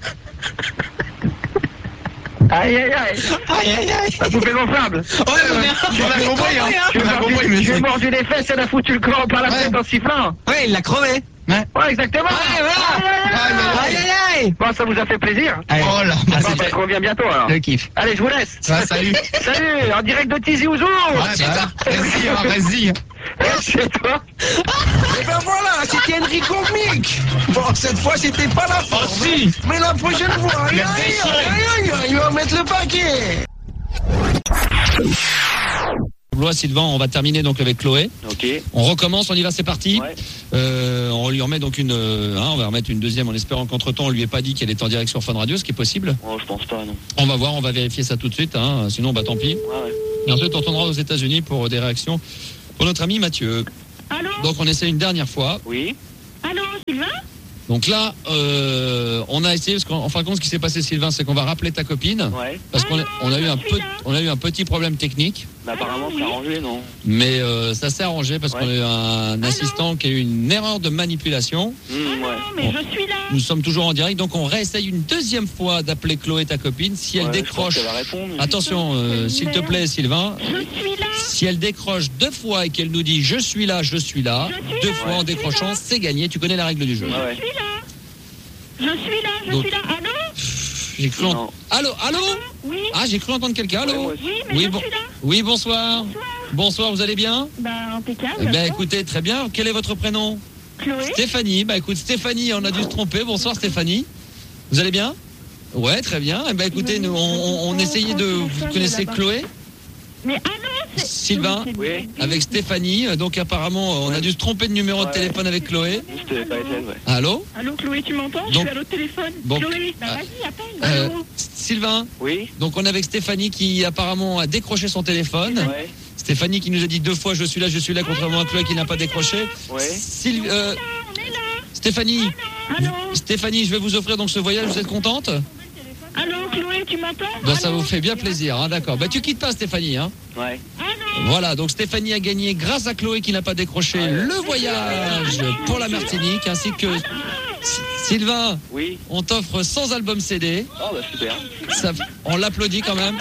Aïe. La poupée gonflable. Ouais, on a compris, hein. Je lui ai mordu les fesses et elle a foutu le corps par la fenêtre en sifflant. Ouais, il l'a crevé. Ouais, exactement. Aïe. Bon, ça vous a fait plaisir? Oh là, on revient bientôt alors. Le kiff. Allez, je vous laisse. Salut. Salut, en direct de Tizi Ouzou. Ouais, vas-y. C'est toi. Et ben voilà, c'était Enrico Mick. Bon, cette fois, c'était pas la forme. Oh, si. Mais la prochaine fois, il va mettre le paquet. Blois, Sylvain, on va terminer donc avec Chloé. Ok. On recommence, on y va, c'est parti. Ouais. On lui remet donc on va remettre une deuxième en espérant qu'entre-temps on lui ait pas dit qu'elle est en direct sur Fun Radio, ce qui est possible. Oh, je pense pas, non. On va voir, on va vérifier ça tout de suite, hein. Sinon bah tant pis. Ouais. Et ensuite on retournera aux États-Unis pour des réactions pour notre ami Mathieu. Allô? Donc on essaie une dernière fois. Oui. Allô, Sylvain? Donc là, on a essayé, parce qu'en fin de compte, ce qui s'est passé, Sylvain, c'est qu'on va rappeler ta copine. Ouais. Parce qu'on a eu un petit problème technique. Mais apparemment, c'est arrangé, non? Mais ça s'est arrangé parce qu'on a eu un assistant qui a eu une erreur de manipulation. Ouais. Mais je suis là. Nous sommes toujours en direct, donc on réessaye une deuxième fois d'appeler Chloé, ta copine. Si elle décroche, attention, s'il te plaît, Sylvain. Je suis là. Si elle décroche 2 fois et qu'elle nous dit je suis là, 2 fois en décrochant, c'est gagné. Tu connais la règle du jeu. Je suis là. Allô? J'ai cru Allô? Oui. Ah, j'ai cru entendre quelqu'un. Allô? Oui, mais je suis là. Oui, bonsoir. Bonsoir, vous allez bien? Impeccable. Écoutez, très bien. Quel est votre prénom? Chloé. Stéphanie. Écoute, Stéphanie, on a dû se tromper. Bonsoir, Stéphanie. Vous allez bien? Ouais, très bien. Écoutez, nous, on essayait de... Vous connaissez Chloé? Mais allô? Sylvain, avec Stéphanie. Donc apparemment, on a dû se tromper de numéro de téléphone avec Chloé. C'était pas Étienne, ouais. Allô? Allô, Chloé, tu m'entends? Je suis à l'autre téléphone. Bon. Chloé, vas-y, appelle. Sylvain. Oui. Donc on est avec Stéphanie qui apparemment a décroché son téléphone. Ouais. Stéphanie qui nous a dit 2 fois je suis là, contrairement à Chloé qui n'a pas décroché. Ouais. Stéphanie. Allô? Stéphanie, je vais vous offrir donc ce voyage, vous êtes contente? Allô, Chloé, tu m'entends? Ça vous fait bien plaisir, hein, d'accord. Tu quittes pas, Stéphanie, hein. Ouais. Voilà, donc Stéphanie a gagné grâce à Chloé qui n'a pas décroché le voyage pour la Martinique, ainsi que Sylvain. Oui. On t'offre 100 albums CD. Oh bah super. On l'applaudit quand même.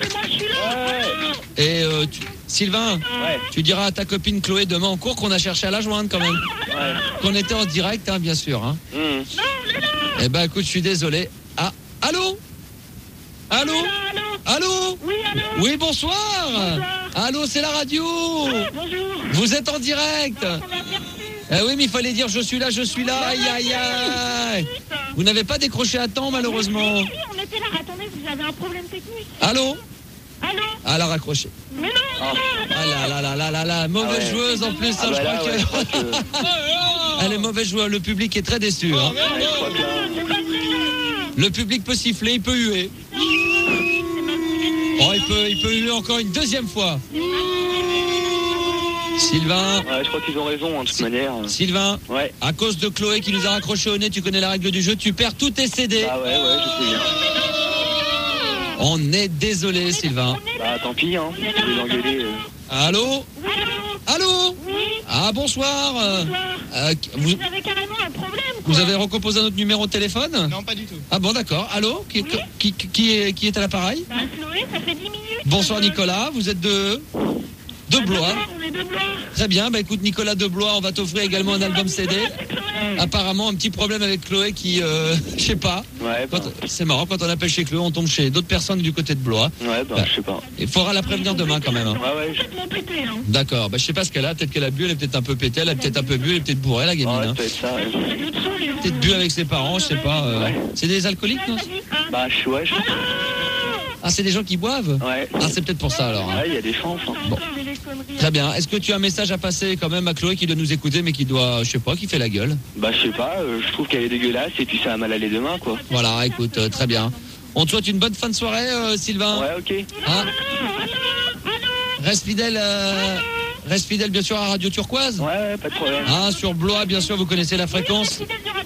Et Sylvain, tu diras à ta copine Chloé demain en cours qu'on a cherché à la joindre quand même. Ouais. Qu'on était en direct, hein, bien sûr. Hein. Écoute, je suis désolé. Ah, allô? Allô? Oui, bonsoir. Allô, c'est la radio. Bonjour. Vous êtes en direct. Oui, mais il fallait dire je suis là. Aïe, aïe, aïe. Vous n'avez pas décroché à temps, malheureusement. Oui, on était là. Attendez, vous avez un problème technique. Allô? Allô? Elle a raccroché. Mais non. Ah là, mauvaise joueuse en plus. Je crois que... Elle est mauvaise joueuse. Le public est très déçu. Hein. Le public peut siffler, il peut huer. Oh, il peut huer encore une deuxième fois. Sylvain. Ouais, je crois qu'ils ont raison, de toute manière. Sylvain. Ouais. À cause de Chloé qui nous a raccroché au nez, tu connais la règle du jeu, tu perds tous tes CD. Ah ouais, je sais bien. On est désolé, Sylvain. Bah, tant pis, hein. Je vais l'engueuler. Allô? Oui. Ah, bonsoir. Vous avez carrément un problème, quoi. Vous avez recomposé notre numéro de téléphone? Non, pas du tout. Ah bon, d'accord. Allô? Qui est à l'appareil? Chloé, ça fait 10 minutes. Bonsoir, Nicolas. Vous êtes de Blois. On est de Blois. Très bien. Écoute, Nicolas de Blois, on va t'offrir également un album CD. Apparemment, un petit problème avec Chloé qui, je sais pas. Ouais, c'est marrant, quand on appelle chez Chloé, on tombe chez d'autres personnes du côté de Blois. Ouais, je sais pas. Il faudra la prévenir demain quand même. Hein. Ouais. D'accord. Je sais pas ce qu'elle a. Peut-être qu'elle a bu, elle est peut-être un peu pétée, elle a peut-être un peu bu, elle est peut-être bourrée, la gamine. Ouais, peut-être ça, Peut-être bu avec ses parents, je sais pas. C'est des alcooliques, non? Bah, je sais pas. Ah, c'est des gens qui boivent? Ouais. Ah, c'est peut-être pour ça alors. Hein. Ouais, il y a des chances. Hein. Bon. Très bien. Est-ce que tu as un message à passer quand même à Chloé qui doit nous écouter mais qui doit, je sais pas, qui fait la gueule? Bah, je sais pas, je trouve qu'elle est dégueulasse et puis ça va mal aller demain, quoi. Voilà, écoute, très bien. On te souhaite une bonne fin de soirée, Sylvain. Ouais, ok. Hein? Reste fidèle bien sûr à Radio Turquoise. Ouais, pas de problème. Ah, sur Blois, bien sûr, vous connaissez la fréquence.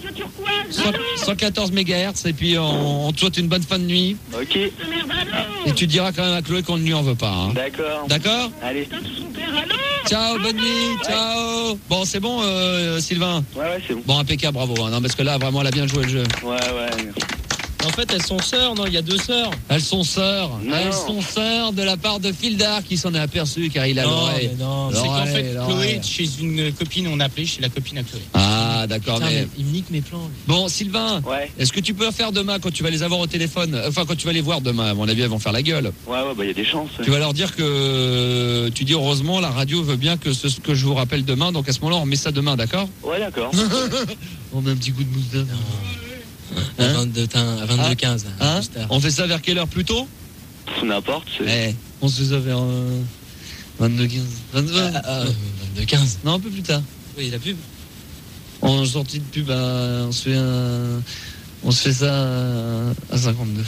114 MHz et puis on te souhaite une bonne fin de nuit. Ok. Et tu diras quand même à Chloé qu'on ne lui en veut pas. Hein. D'accord. D'accord? Allez. Ciao, bonne nuit, ciao. Bon, c'est bon, Sylvain? Ouais, c'est bon. Bon, impeccable, bravo. Hein, non, parce que là, vraiment, elle a bien joué le jeu. Ouais. En fait, elles sont sœurs, non? Il y a 2 sœurs. Elles sont sœurs. Non. Elles sont sœurs de la part de Fildar qui s'en est aperçu car il a l'oreille. Non, c'est qu'en fait, Chloé, chez une copine, on a appelé chez la copine à Chloé. Ah, d'accord. Mais il me nique mes plans. Lui. Bon, Sylvain, est-ce que tu peux faire demain quand tu vas les avoir au téléphone? Enfin, quand tu vas les voir demain, à mon avis, elles vont faire la gueule. Ouais, bah, il y a des chances. Tu vas leur dire que tu dis heureusement, la radio veut bien que ce que je vous rappelle demain. Donc à ce moment-là, on met ça demain, d'accord? Ouais, d'accord. On met un petit coup de mousse. À 22h15. Hein? On fait ça vers quelle heure plus tôt? N'importe. On se fait ça vers 22-15. 22-15. Non, un peu plus tard. Oui, la pub. En sortie de pub, on se fait ça à 52.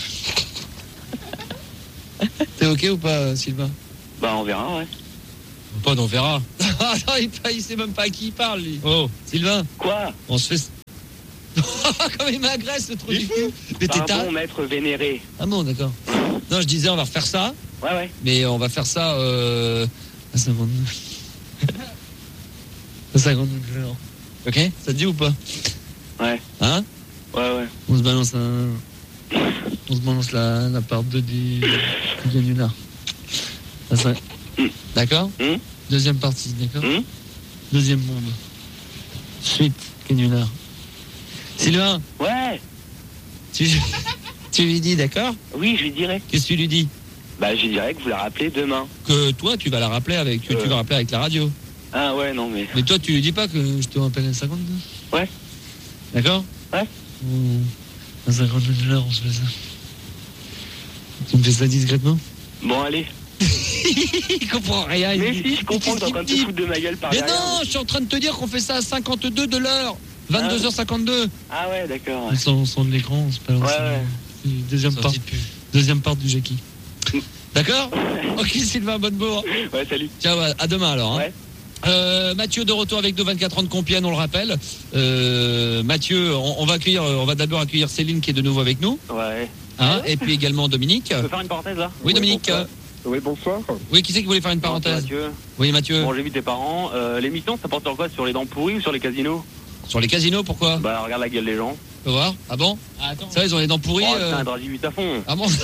T'es ok ou pas, Sylvain? Bah, on verra, ouais. Pas, on verra. Attends, il sait même pas à qui il parle, lui. Oh, Sylvain. Quoi? On se fait... Comme il m'agresse, le trou du cul. Mais t'es bon, maître vénéré. Ah bon, d'accord. Non, je disais, on va refaire ça. Ouais. Mais on va faire ça à 52. À 52 jours. Ok? Ça te dit ou pas? Ouais. Hein? Ouais. On se balance la part 2 du canular. D'accord? Deuxième partie, d'accord? Deuxième bombe. Suite, canular. Sylvain? Ouais. Tu lui dis, d'accord? Oui, je lui dirai. Qu'est-ce que tu lui dis? Bah, je lui dirai que vous la rappelez demain. Que toi, tu vas la rappeler tu vas rappeler avec la radio. Ah ouais, non, mais... Mais toi, tu lui dis pas que je te rappelle à 52? Ouais. D'accord? Ouais. À 52 heures, on se fait ça. Tu me fais ça discrètement? Bon, allez. Il comprend rien. Mais si, je comprends que t'es en train de te foutre de ma gueule par derrière. Mais non, je suis en train de te dire qu'on fait ça à 52 de l'heure. 22h52. Ah ouais, d'accord. Ouais. On sent de l'écran, c'est pas ouais. Deuxième part du Jackie. D'accord? Ok, Sylvain Bonnebourg. Ouais, salut. Ciao, à demain alors. Hein. Ouais. Mathieu de retour avec nous, 24 ans de Compiègne, on le rappelle. Mathieu, on va d'abord accueillir Céline qui est de nouveau avec nous. Ouais. Hein, et puis également Dominique. Tu peux faire une parenthèse là? Oui, Dominique. Oui, bonsoir. Oui, qui c'est qui voulait faire une parenthèse? Mathieu. Oui, Mathieu. Bon, j'ai vu tes parents. L'émission, ça porte sur quoi? Sur les dents pourries ou sur les casinos? Sur les casinos, pourquoi? Bah, regarde la gueule des gens. Tu peux voir? Ah bon? Attends. Ça, ils ont les dents pourries. Oh, c'est un drap 18 à fond. Ah bon?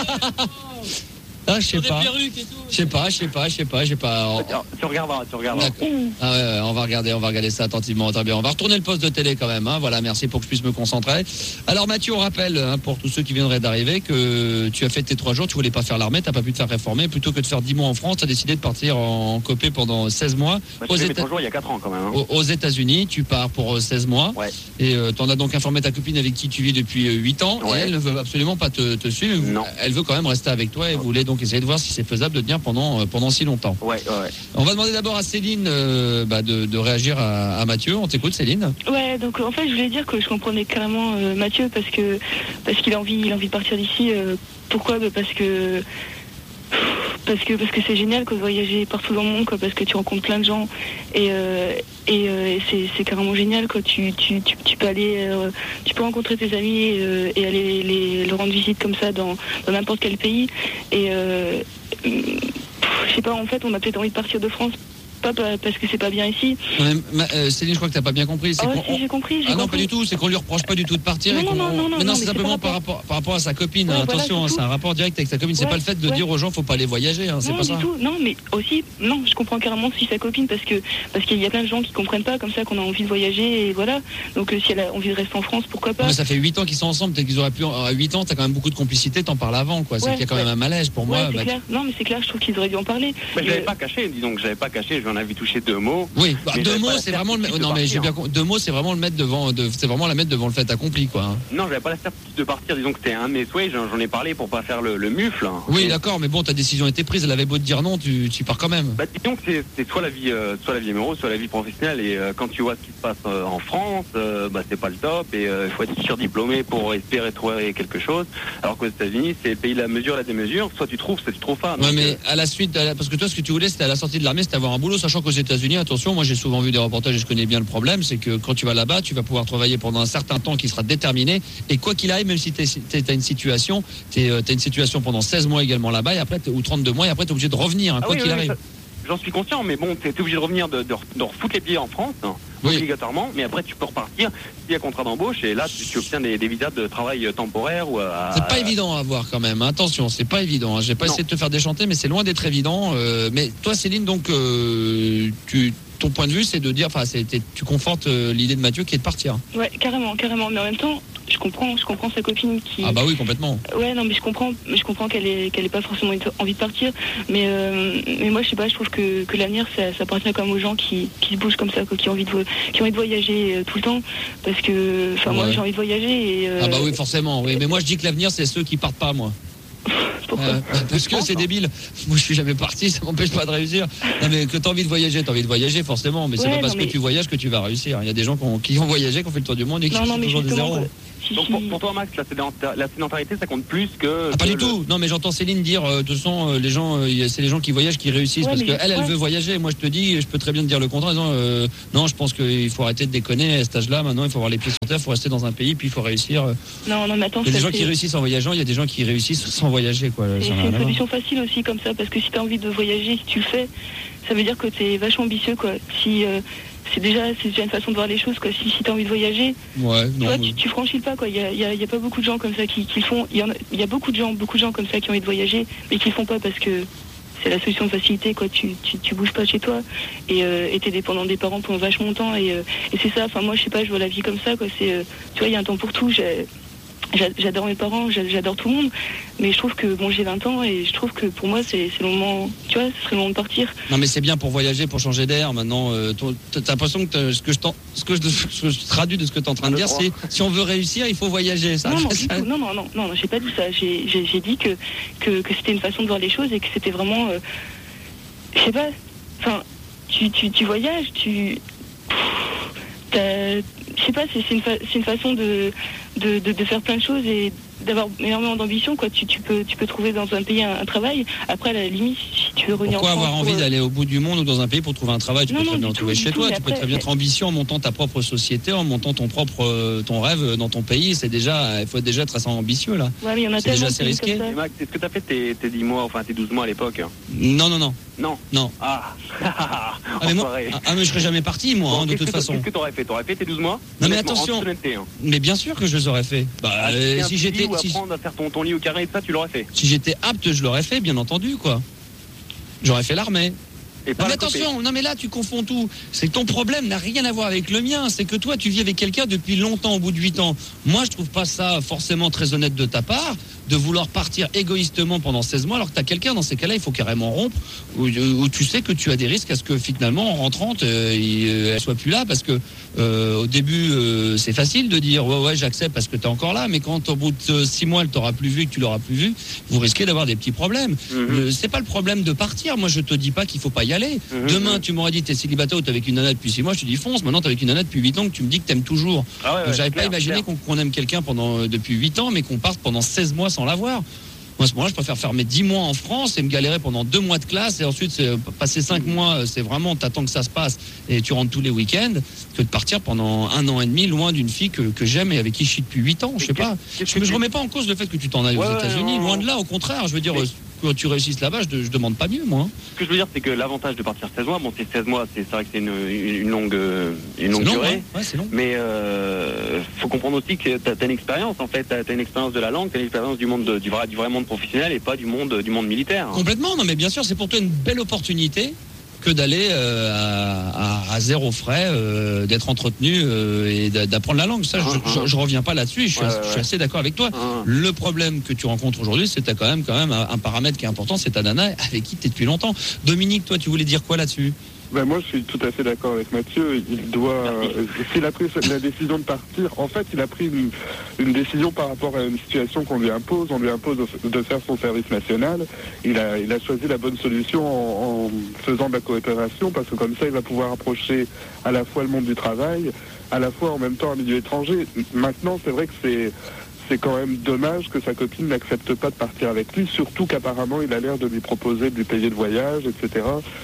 Ah, je sais pas. Je sais pas, j'ai pas. Tu regarderas. Ah ouais, on va regarder ça attentivement. Très bien. On va retourner le poste de télé quand même. Hein. Voilà, merci pour que je puisse me concentrer. Alors Mathieu, on rappelle pour tous ceux qui viendraient d'arriver que tu as fait tes 3 jours, tu voulais pas faire l'armée, t'as pas pu te faire réformer. Plutôt que de faire 10 mois en France, tu as décidé de partir en copé pendant 16 mois. J'ai fait mes 3 jours il y a 4 ans quand même. Hein. Aux États-Unis, tu pars pour 16 mois. Ouais. Et t'en as donc informé ta copine avec qui tu vis depuis 8 ans. Ouais. Et elle ne veut absolument pas te suivre. Non. Elle veut quand même rester avec toi et voulait donc essayer de voir si c'est faisable de tenir pendant si longtemps. Ouais. On va demander d'abord à Céline de réagir à Mathieu. On t'écoute, Céline. Ouais, donc en fait je voulais dire que je comprenais carrément Mathieu parce qu'il a envie de partir d'ici. Pourquoi? Parce que c'est génial de voyager partout dans le monde, quoi, parce que tu rencontres plein de gens et c'est carrément génial, quoi. Tu peux aller tu peux rencontrer tes amis et aller leur rendre visite comme ça dans n'importe quel pays et je sais pas, en fait on a peut-être envie de partir de France. Pas parce que c'est pas bien ici. Céline, je crois que t'as pas bien compris. J'ai compris. Non, pas du tout. C'est qu'on lui reproche pas du tout de partir. Non, c'est simplement par rapport à sa copine. Ouais, attention, voilà, c'est un rapport direct avec sa copine. C'est pas le fait de dire aux gens faut pas aller voyager. Hein, c'est pas ça. Tout. Non, mais aussi, non, je comprends carrément si sa copine parce qu'il y a plein de gens qui comprennent pas comme ça qu'on a envie de voyager et voilà. Donc si elle a envie de rester en France, pourquoi pas. Mais ça fait 8 ans qu'ils sont ensemble. Peut-être qu'ils auraient pu. À 8 ans, t'as quand même beaucoup de complicité. T'en parles avant, quoi. C'est qu'il y a quand même un malaise pour moi. C'est clair. Non, mais c'est clair. Je trouve qu'ils auraient dû en parler. J'avais pas caché. Disons que j'avais pas caché. J'en avais touché 2 mots. Oui, 2 mots, c'est vraiment le. Non, mais j'ai bien. 2 mots, c'est vraiment le mettre devant. C'est vraiment la mettre devant le fait accompli, quoi. Non, j'avais pas la certitude de partir. Disons que c'était un de mes souhaits. J'en ai parlé pour pas faire le mufle. Hein. Oui, d'accord, mais bon, ta décision était prise. Elle avait beau te dire non, tu pars quand même. Bah, disons que c'est soit la vie amoureuse, soit la vie professionnelle. Et quand tu vois ce qui se passe en France, c'est pas le top. Et il faut être surdiplômé pour espérer trouver quelque chose. Alors qu'aux États-Unis, c'est le pays de la mesure, la démesure. Soit tu trouves, soit tu trouves pas. Ouais, mais à la suite, parce que toi, ce que tu voulais, c'était à la sortie de l'armée, c'était avoir un boulot, sachant qu'aux États-Unis, attention, moi j'ai souvent vu des reportages et je connais bien le problème, c'est que quand tu vas là-bas, tu vas pouvoir travailler pendant un certain temps qui sera déterminé, et quoi qu'il arrive, même si t'as une situation, t'as une situation pendant 16 mois également là-bas, et après, ou 32 mois, et après t'es obligé de revenir, hein, quoi qu'il arrive. J'en suis conscient, mais bon, t'es obligé de revenir, de refoutre les pieds en France, hein, obligatoirement, mais après tu peux repartir s'il y a contrat d'embauche, et là tu obtiens des visas de travail temporaire. C'est pas évident à avoir quand même, attention, c'est pas évident, hein. J'ai pas essayé de te faire déchanter, mais c'est loin d'être évident. Mais toi, Céline, donc, ton point de vue, c'est de dire, tu confortes l'idée de Mathieu qui est de partir. Ouais, carrément, mais en même temps, je comprends sa copine qui. Ah bah oui, complètement. Ouais, non, mais je comprends qu'elle ait pas forcément envie de partir, mais moi, je sais pas, je trouve que l'avenir, ça appartient quand même aux gens qui se bougent comme ça, quoi, qui ont envie de voyager tout le temps, parce que, moi, j'ai envie de voyager et. Ah bah oui, forcément, oui, mais moi, je dis que l'avenir, c'est ceux qui partent pas, moi. Pourquoi Parce que c'est débile. Moi, je suis jamais parti, ça m'empêche pas de réussir. Non, mais que t'as envie de voyager forcément. Mais c'est pas parce que tu voyages que tu vas réussir. Il y a des gens qui ont voyagé, qui ont fait le tour du monde et qui sont toujours des zéros. Donc pour toi, Max, la sédentarité, ça compte plus que... pas du tout. Non, mais j'entends Céline dire, de toute façon, les gens, c'est les gens qui voyagent qui réussissent. Parce qu'elle veut voyager. Moi, je te dis, je peux très bien te dire le contraire. Non, je pense qu'il faut arrêter de déconner à cet âge-là. Maintenant, il faut avoir les pieds sur terre, il faut rester dans un pays, puis il faut réussir. Non, mais attends, il y a des gens qui réussissent en voyageant, il y a des gens qui réussissent sans voyager, quoi. C'est une solution facile aussi, comme ça, parce que si t'as envie de voyager, si tu le fais, ça veut dire que t'es vachement ambitieux, quoi. Si... c'est déjà une façon de voir les choses, quoi. Si t'as envie de voyager, tu franchis le pas, quoi. Il y a pas beaucoup de gens comme ça qui le font. Il y a beaucoup de gens comme ça qui ont envie de voyager, mais qui le font pas parce que c'est la solution de facilité, quoi. Tu bouges pas chez toi et t'es dépendant des parents pendant vachement longtemps et c'est ça. Enfin moi je sais pas, je vois la vie comme ça, quoi. C'est tu vois, il y a un temps pour tout. J'adore mes parents, j'adore tout le monde, mais je trouve que bon, j'ai 20 ans et je trouve que pour moi c'est le moment, tu vois, ce serait le moment de partir. Non mais c'est bien pour voyager, pour changer d'air. Maintenant, t'as l'impression que ce que je traduis de ce que t'es en train de dire, c'est si on veut réussir, il faut voyager. Ça, non, j'ai pas dit ça. J'ai dit que c'était une façon de voir les choses et que c'était vraiment, je sais pas. Enfin, tu voyages, je sais pas, c'est une façon de faire plein de choses et d'avoir énormément d'ambition, quoi. Tu peux trouver dans un pays un travail. Après, à la limite, si tu veux revenir en France... Pourquoi avoir envie d'aller au bout du monde ou dans un pays pour trouver un travail? Tu peux très bien en trouver chez toi. Tu peux très bien être ambitieux en montant ta propre société, en montant ton rêve dans ton pays. Il faut déjà être assez ambitieux, là. Ouais, mais il y en a c'est déjà assez risqué. Max, est-ce que tu as fait tes 10 mois, enfin tes 12 mois à l'époque? Non. Non. Ah. Mais je serais jamais parti, moi, de toute façon. Qu'est-ce que t'aurais fait? T'aurais fait tes 12 mois? Non, mais attention. Mais bien sûr que je les aurais fait. Si j'étais... apprendre à faire ton lit au carré, ça, tu l'aurais fait. Si j'étais apte, je l'aurais fait, bien entendu, quoi. J'aurais fait l'armée. Mais attention, non mais là tu confonds tout. C'est que ton problème n'a rien à voir avec le mien. C'est que toi tu vis avec quelqu'un depuis longtemps, au bout de 8 ans. Moi je trouve pas ça forcément très honnête de ta part de vouloir partir égoïstement pendant 16 mois alors que t'as quelqu'un. Dans ces cas-là il faut carrément rompre où tu sais que tu as des risques à ce que finalement en rentrant elle soit plus là, parce que au début c'est facile de dire ouais j'accepte parce que t'es encore là, mais quand au bout de 6 mois elle t'aura plus vu et que tu l'auras plus vu, vous risquez d'avoir des petits problèmes. C'est pas le problème de partir. Moi je te dis pas qu'il faut pas y aller. Demain tu m'aurais dit t'es célibataire ou t'es avec une nana depuis 6 mois, je te dis fonce. Maintenant t'es avec une nana depuis 8 ans que tu me dis que t'aimes toujours. J'avais pas imaginé qu'on aime quelqu'un depuis 8 ans mais qu'on parte pendant 16 mois sans la voir. Moi, à ce moment-là, je préfère faire mes 10 mois en France et me galérer pendant 2 mois de classe et ensuite passer 5 mois, c'est vraiment t'attends que ça se passe et tu rentres tous les week-ends, que de partir pendant 1 an et demi loin d'une fille que j'aime et avec qui je suis depuis 8 ans. Je sais pas. Je remets pas en cause le fait que tu t'en ailles aux États-Unis, loin de là, au contraire. Je veux dire, quand tu réussisses là-bas, je demande pas mieux, moi. Ce que je veux dire, c'est que l'avantage de partir 16 mois, bon, c'est 16 mois, c'est vrai que c'est une longue durée. Ouais, c'est long. Mais faut comprendre aussi que t'as une expérience, en fait. T'as une expérience de la langue, t'as une expérience du vrai monde professionnel et pas du monde militaire. Complètement, non, mais bien sûr, c'est pour toi une belle opportunité que d'aller à zéro frais, d'être entretenu et d'apprendre la langue. Ça, je reviens pas là-dessus. Je suis assez d'accord avec toi. Le problème que tu rencontres aujourd'hui, c'est que tu as quand même un paramètre qui est important, c'est ta nana avec qui tu es depuis longtemps. Dominique, toi, tu voulais dire quoi là-dessus? Moi, je suis tout à fait d'accord avec Mathieu. S'il a pris la décision de partir, en fait, il a pris une décision par rapport à une situation qu'on lui impose. On lui impose de faire son service national. Il a choisi la bonne solution en faisant de la coopération, parce que comme ça, il va pouvoir approcher à la fois le monde du travail, à la fois en même temps un milieu étranger. Maintenant, c'est vrai que c'est quand même dommage que sa copine n'accepte pas de partir avec lui, surtout qu'apparemment il a l'air de lui proposer de lui payer le voyage, etc.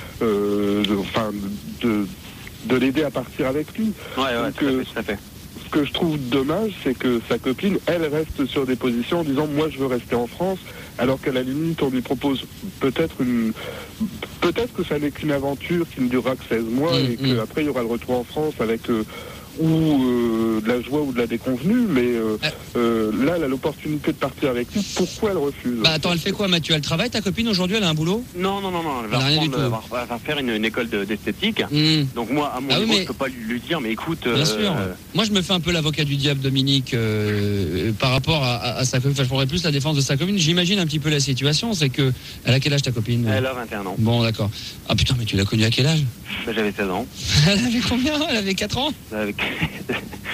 De l'aider à partir avec lui. Tout à fait. Ce que je trouve dommage, c'est que sa copine, elle, reste sur des positions en disant moi je veux rester en France, alors qu'à la limite on lui propose peut-être que ça n'est qu'une aventure qui ne durera que 16 mois et qu'après il y aura le retour en France avec de la joie ou de la déconvenue, mais là elle a l'opportunité de partir avec lui. Pourquoi elle refuse? Attends, elle fait quoi, Mathieu? Elle travaille, ta copine, aujourd'hui? Elle a un boulot? Non, elle va faire une école d'esthétique. Donc moi, à mon niveau, je peux pas lui dire, mais écoute... Bien sûr. Moi, je me fais un peu l'avocat du diable, Dominique, par rapport à sa copine. Enfin, je prendrais plus la défense de sa copine. J'imagine un petit peu la situation, c'est que... Elle a quel âge, ta copine? Elle a 21 ans. Bon, d'accord. Ah putain, mais tu l'as connue à quel âge? J'avais 16 ans. Elle avait combien? Elle avait 4 ans?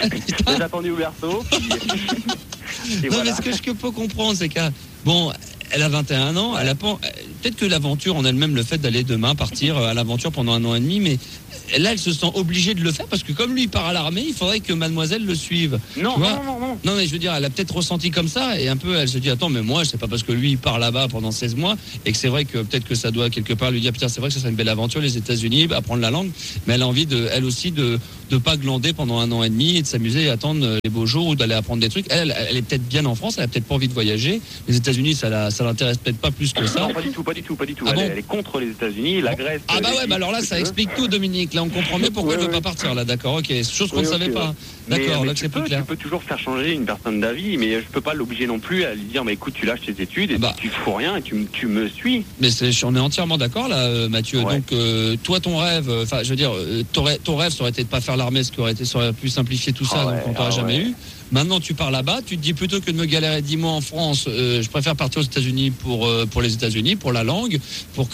J'ai attendu au berceau. Non, mais ce que je peux comprendre, c'est que... Bon, Elle a 21 ans, elle a pas, peut-être que l'aventure en elle-même, le fait d'aller demain partir à l'aventure pendant 1 an et demi, mais là, elle se sent obligée de le faire parce que comme lui part à l'armée, il faudrait que mademoiselle le suive. Non. Non, mais je veux dire, elle a peut-être ressenti comme ça et un peu, elle se dit, attends, mais moi, c'est pas parce que lui, il part là-bas pendant 16 mois et que c'est vrai que peut-être que ça doit quelque part lui dire, putain, c'est vrai que ça serait une belle aventure, les États-Unis, apprendre la langue, mais elle a envie elle aussi de pas glander pendant 1 an et demi et de s'amuser et attendre les beaux jours ou d'aller apprendre des trucs. Elle est peut-être bien en France, elle a peut-être pas envie de voyager. Les États-Unis, ça l'intéresse peut-être pas plus que ça. Non, pas du tout. Ah Elle est contre les États-Unis, la Grèce. Ah bah ouais, bah alors là, ça explique tout, Dominique. Là, on comprend mieux pourquoi elle veut pas partir. Là, d'accord, ok. Chose qu'on ne savait pas. D'accord, là, c'est plus clair. Tu peux toujours faire changer une personne d'avis, mais je peux pas l'obliger non plus à lui dire, mais écoute, tu lâches tes études et tu fous rien et tu me suis. Mais on est entièrement d'accord là, Mathieu. Ouais. Donc, toi, ton rêve, enfin, je veux dire, ton rêve, ça aurait été de pas faire l'armée, ce qui aurait été, ça aurait pu simplifier tout ça, donc on t'aurait jamais eu. Maintenant, tu pars là-bas, tu te dis plutôt que de me galérer 10 mois en France, je préfère partir aux États-Unis pour les États-Unis, pour la langue, pour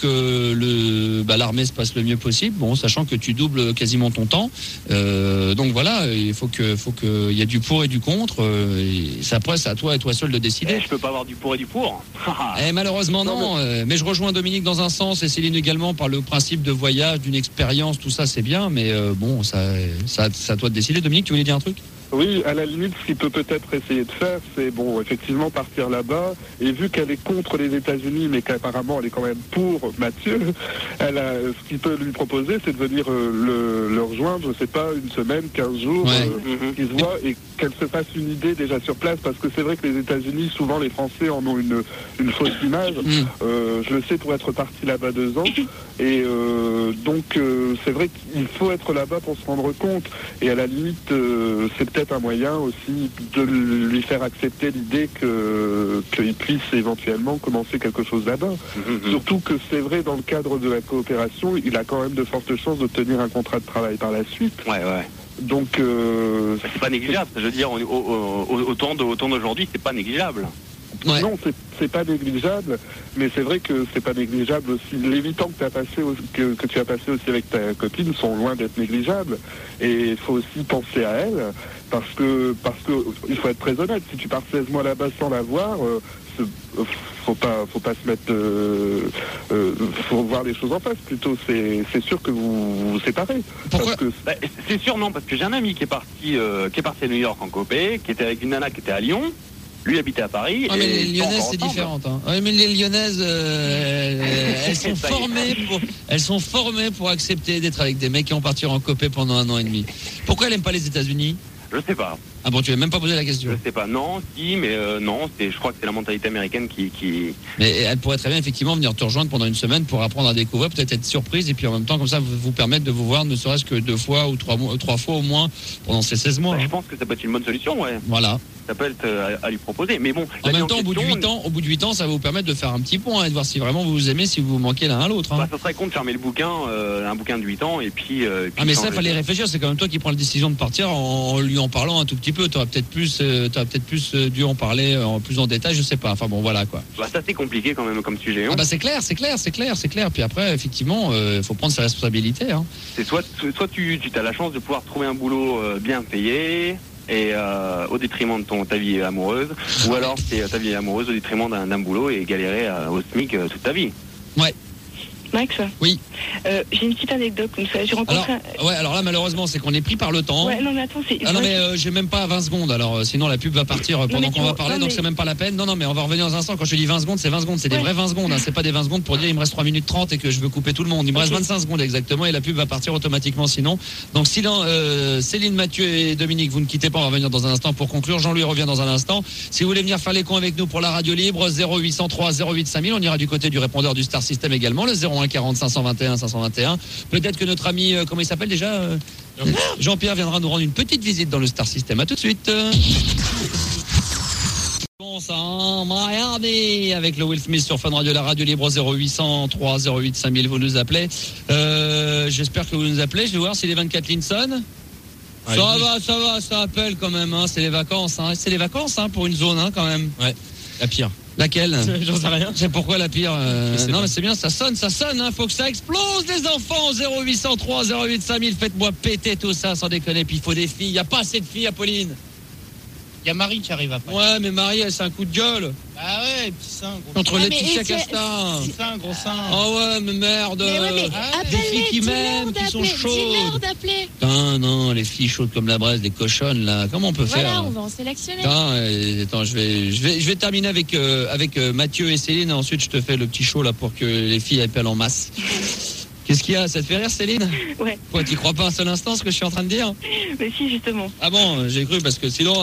que l'armée se passe le mieux possible. Bon, sachant que tu doubles quasiment ton temps. Donc voilà, il faut que y ait du pour et du contre. Après, c'est à toi et toi seul de décider. Je peux pas avoir du pour et du pour. Malheureusement non. Mais je rejoins Dominique dans un sens et Céline également par le principe de voyage, d'une expérience, tout ça c'est bien. Mais bon, ça c'est à toi de décider. Dominique, tu voulais dire un truc? Oui, à la limite, ce qu'il peut peut-être essayer de faire, c'est, effectivement, partir là-bas. Et vu qu'elle est contre les États-Unis, mais qu'apparemment elle est quand même pour Mathieu, ce qu'il peut lui proposer, c'est de venir le rejoindre, je sais pas, 1 semaine, 15 jours, qu'ils se voient et qu'elle se fasse une idée déjà sur place. Parce que c'est vrai que les États-Unis, souvent, les Français en ont une fausse image. Je le sais pour être parti là-bas 2 ans. Et donc, c'est vrai qu'il faut être là-bas pour se rendre compte. Et à la limite, c'est peut-être un moyen aussi de lui faire accepter l'idée qu'il puisse éventuellement commencer quelque chose là-bas. Surtout que c'est vrai, dans le cadre de la coopération, il a quand même de fortes chances d'obtenir un contrat de travail par la suite. Ouais. Donc c'est pas négligeable. Je veux dire, au temps d'aujourd'hui, c'est pas négligeable. Ouais. Non, c'est pas négligeable, mais c'est vrai que c'est pas négligeable aussi. Les 8 ans que tu as passé aussi avec ta copine sont loin d'être négligeables. Et il faut aussi penser à elle, parce que il faut être très honnête. Si tu pars 16 mois là-bas sans la voir, faut pas se mettre. Faut voir les choses en face. Plutôt, c'est sûr que vous vous séparez. Pourquoi c'est sûr, non, parce que j'ai un ami qui est parti à New York en copé, qui était avec une nana qui était à Lyon. Lui habitait à Paris. Mais les Lyonnaises, c'est différent. Hein. Oui, mais les Lyonnaises, elles sont formées pour accepter d'être avec des mecs qui vont partir en copé pendant 1 an et demi. Pourquoi elles n'aiment pas les États-Unis? Je sais pas. Ah bon, tu n'as même pas posé la question? Je sais pas. Non, si, mais non. Je crois que c'est la mentalité américaine qui. Mais elle pourrait très bien effectivement venir te rejoindre pendant 1 semaine pour apprendre à découvrir, peut-être être surprise et puis en même temps comme ça vous permettre de vous voir ne serait-ce que 2 fois ou 3 fois au moins pendant ces 16 mois. Je pense que ça peut être une bonne solution, ouais. Voilà. Ça peut être à lui proposer, mais bon. En même temps, au bout de 8 ans, ça va vous permettre de faire un petit point et de voir si vraiment vous vous aimez, si vous vous manquez l'un à l'autre. Hein. Ça serait con de fermer le bouquin, un bouquin de 8 ans et puis. Mais ça, fallait réfléchir. C'est quand même toi qui prends la décision de partir en lui en parlant un tout petit peu. T'aurais peut-être plus dû en parler plus en détail, je sais pas. Enfin bon, voilà quoi. Ça c'est compliqué quand même comme sujet. C'est clair. Puis après, effectivement, faut prendre ses responsabilités. Hein. C'est soit tu as la chance de pouvoir trouver un boulot bien payé. Et au détriment de ta vie amoureuse, ou alors c'est ta vie amoureuse au détriment d'un boulot et galérer au SMIC toute ta vie. Ouais. Max? Oui. J'ai une petite anecdote comme ça. J'ai rencontré alors là, malheureusement, c'est qu'on est pris par le temps. Ouais, non, mais attends, c'est. Ah non, mais j'ai même pas 20 secondes. Alors, sinon, la pub va partir pendant qu'on va parler, donc c'est même pas la peine. Non, mais on va revenir dans un instant. Quand je dis 20 secondes, c'est 20 secondes. C'est des vrais 20 secondes. Hein. C'est pas des 20 secondes pour dire il me reste 3 minutes 30 et que je veux couper tout le monde. Il me reste 25 secondes exactement et la pub va partir automatiquement sinon. Donc, Céline, Mathieu et Dominique, vous ne quittez pas. On va revenir dans un instant pour conclure. Jean-Louis revient dans un instant. Si vous voulez venir faire les cons avec nous pour la radio libre, 0803 08 5000. On ira du côté du répondeur du Star System également, le 01 40 521. Peut-être que notre ami, comment il s'appelle déjà Jean-Pierre viendra nous rendre une petite visite dans le Star System. À tout de suite. Bon sang, Miami avec le Will Smith sur Fun Radio, la radio libre 0803 08 5000. Vous nous appelez. J'espère que vous nous appelez. Je vais voir si les 24 Linson. Ça va, ça appelle quand même. Hein. C'est les vacances. Hein. C'est les vacances pour une zone quand même. Ouais, la pire. Laquelle? J'en sais rien. C'est pourquoi la pire non, mais c'est bien, ça sonne, hein. Faut que ça explose, les enfants. 0803 08 5000. Faites-moi péter tout ça, sans déconner. Puis il faut des filles. Il n'y a pas assez de filles, Apolline. Il y a Marie qui arrive après. Ouais, mais Marie, elle, c'est un coup de gueule. Ah ouais, petit sein, gros Entre Laetitia Casta. Petit sein, gros sein. Oh ouais, mais merde. Mais des filles qui m'aiment, qui sont chaudes. Putain, non, les filles chaudes comme la braise, des cochonnes, là. Comment on peut faire? Voilà, on va en sélectionner. Attends, je vais terminer avec Mathieu et Céline. Ensuite, je te fais le petit show, là, pour que les filles appellent en masse. Qu'est-ce qu'il y a? Ça te fait rire, Céline? Ouais. Quoi, t'y crois pas un seul instant, ce que je suis en train de dire? Mais si, justement. Ah bon, j'ai cru, parce que sinon...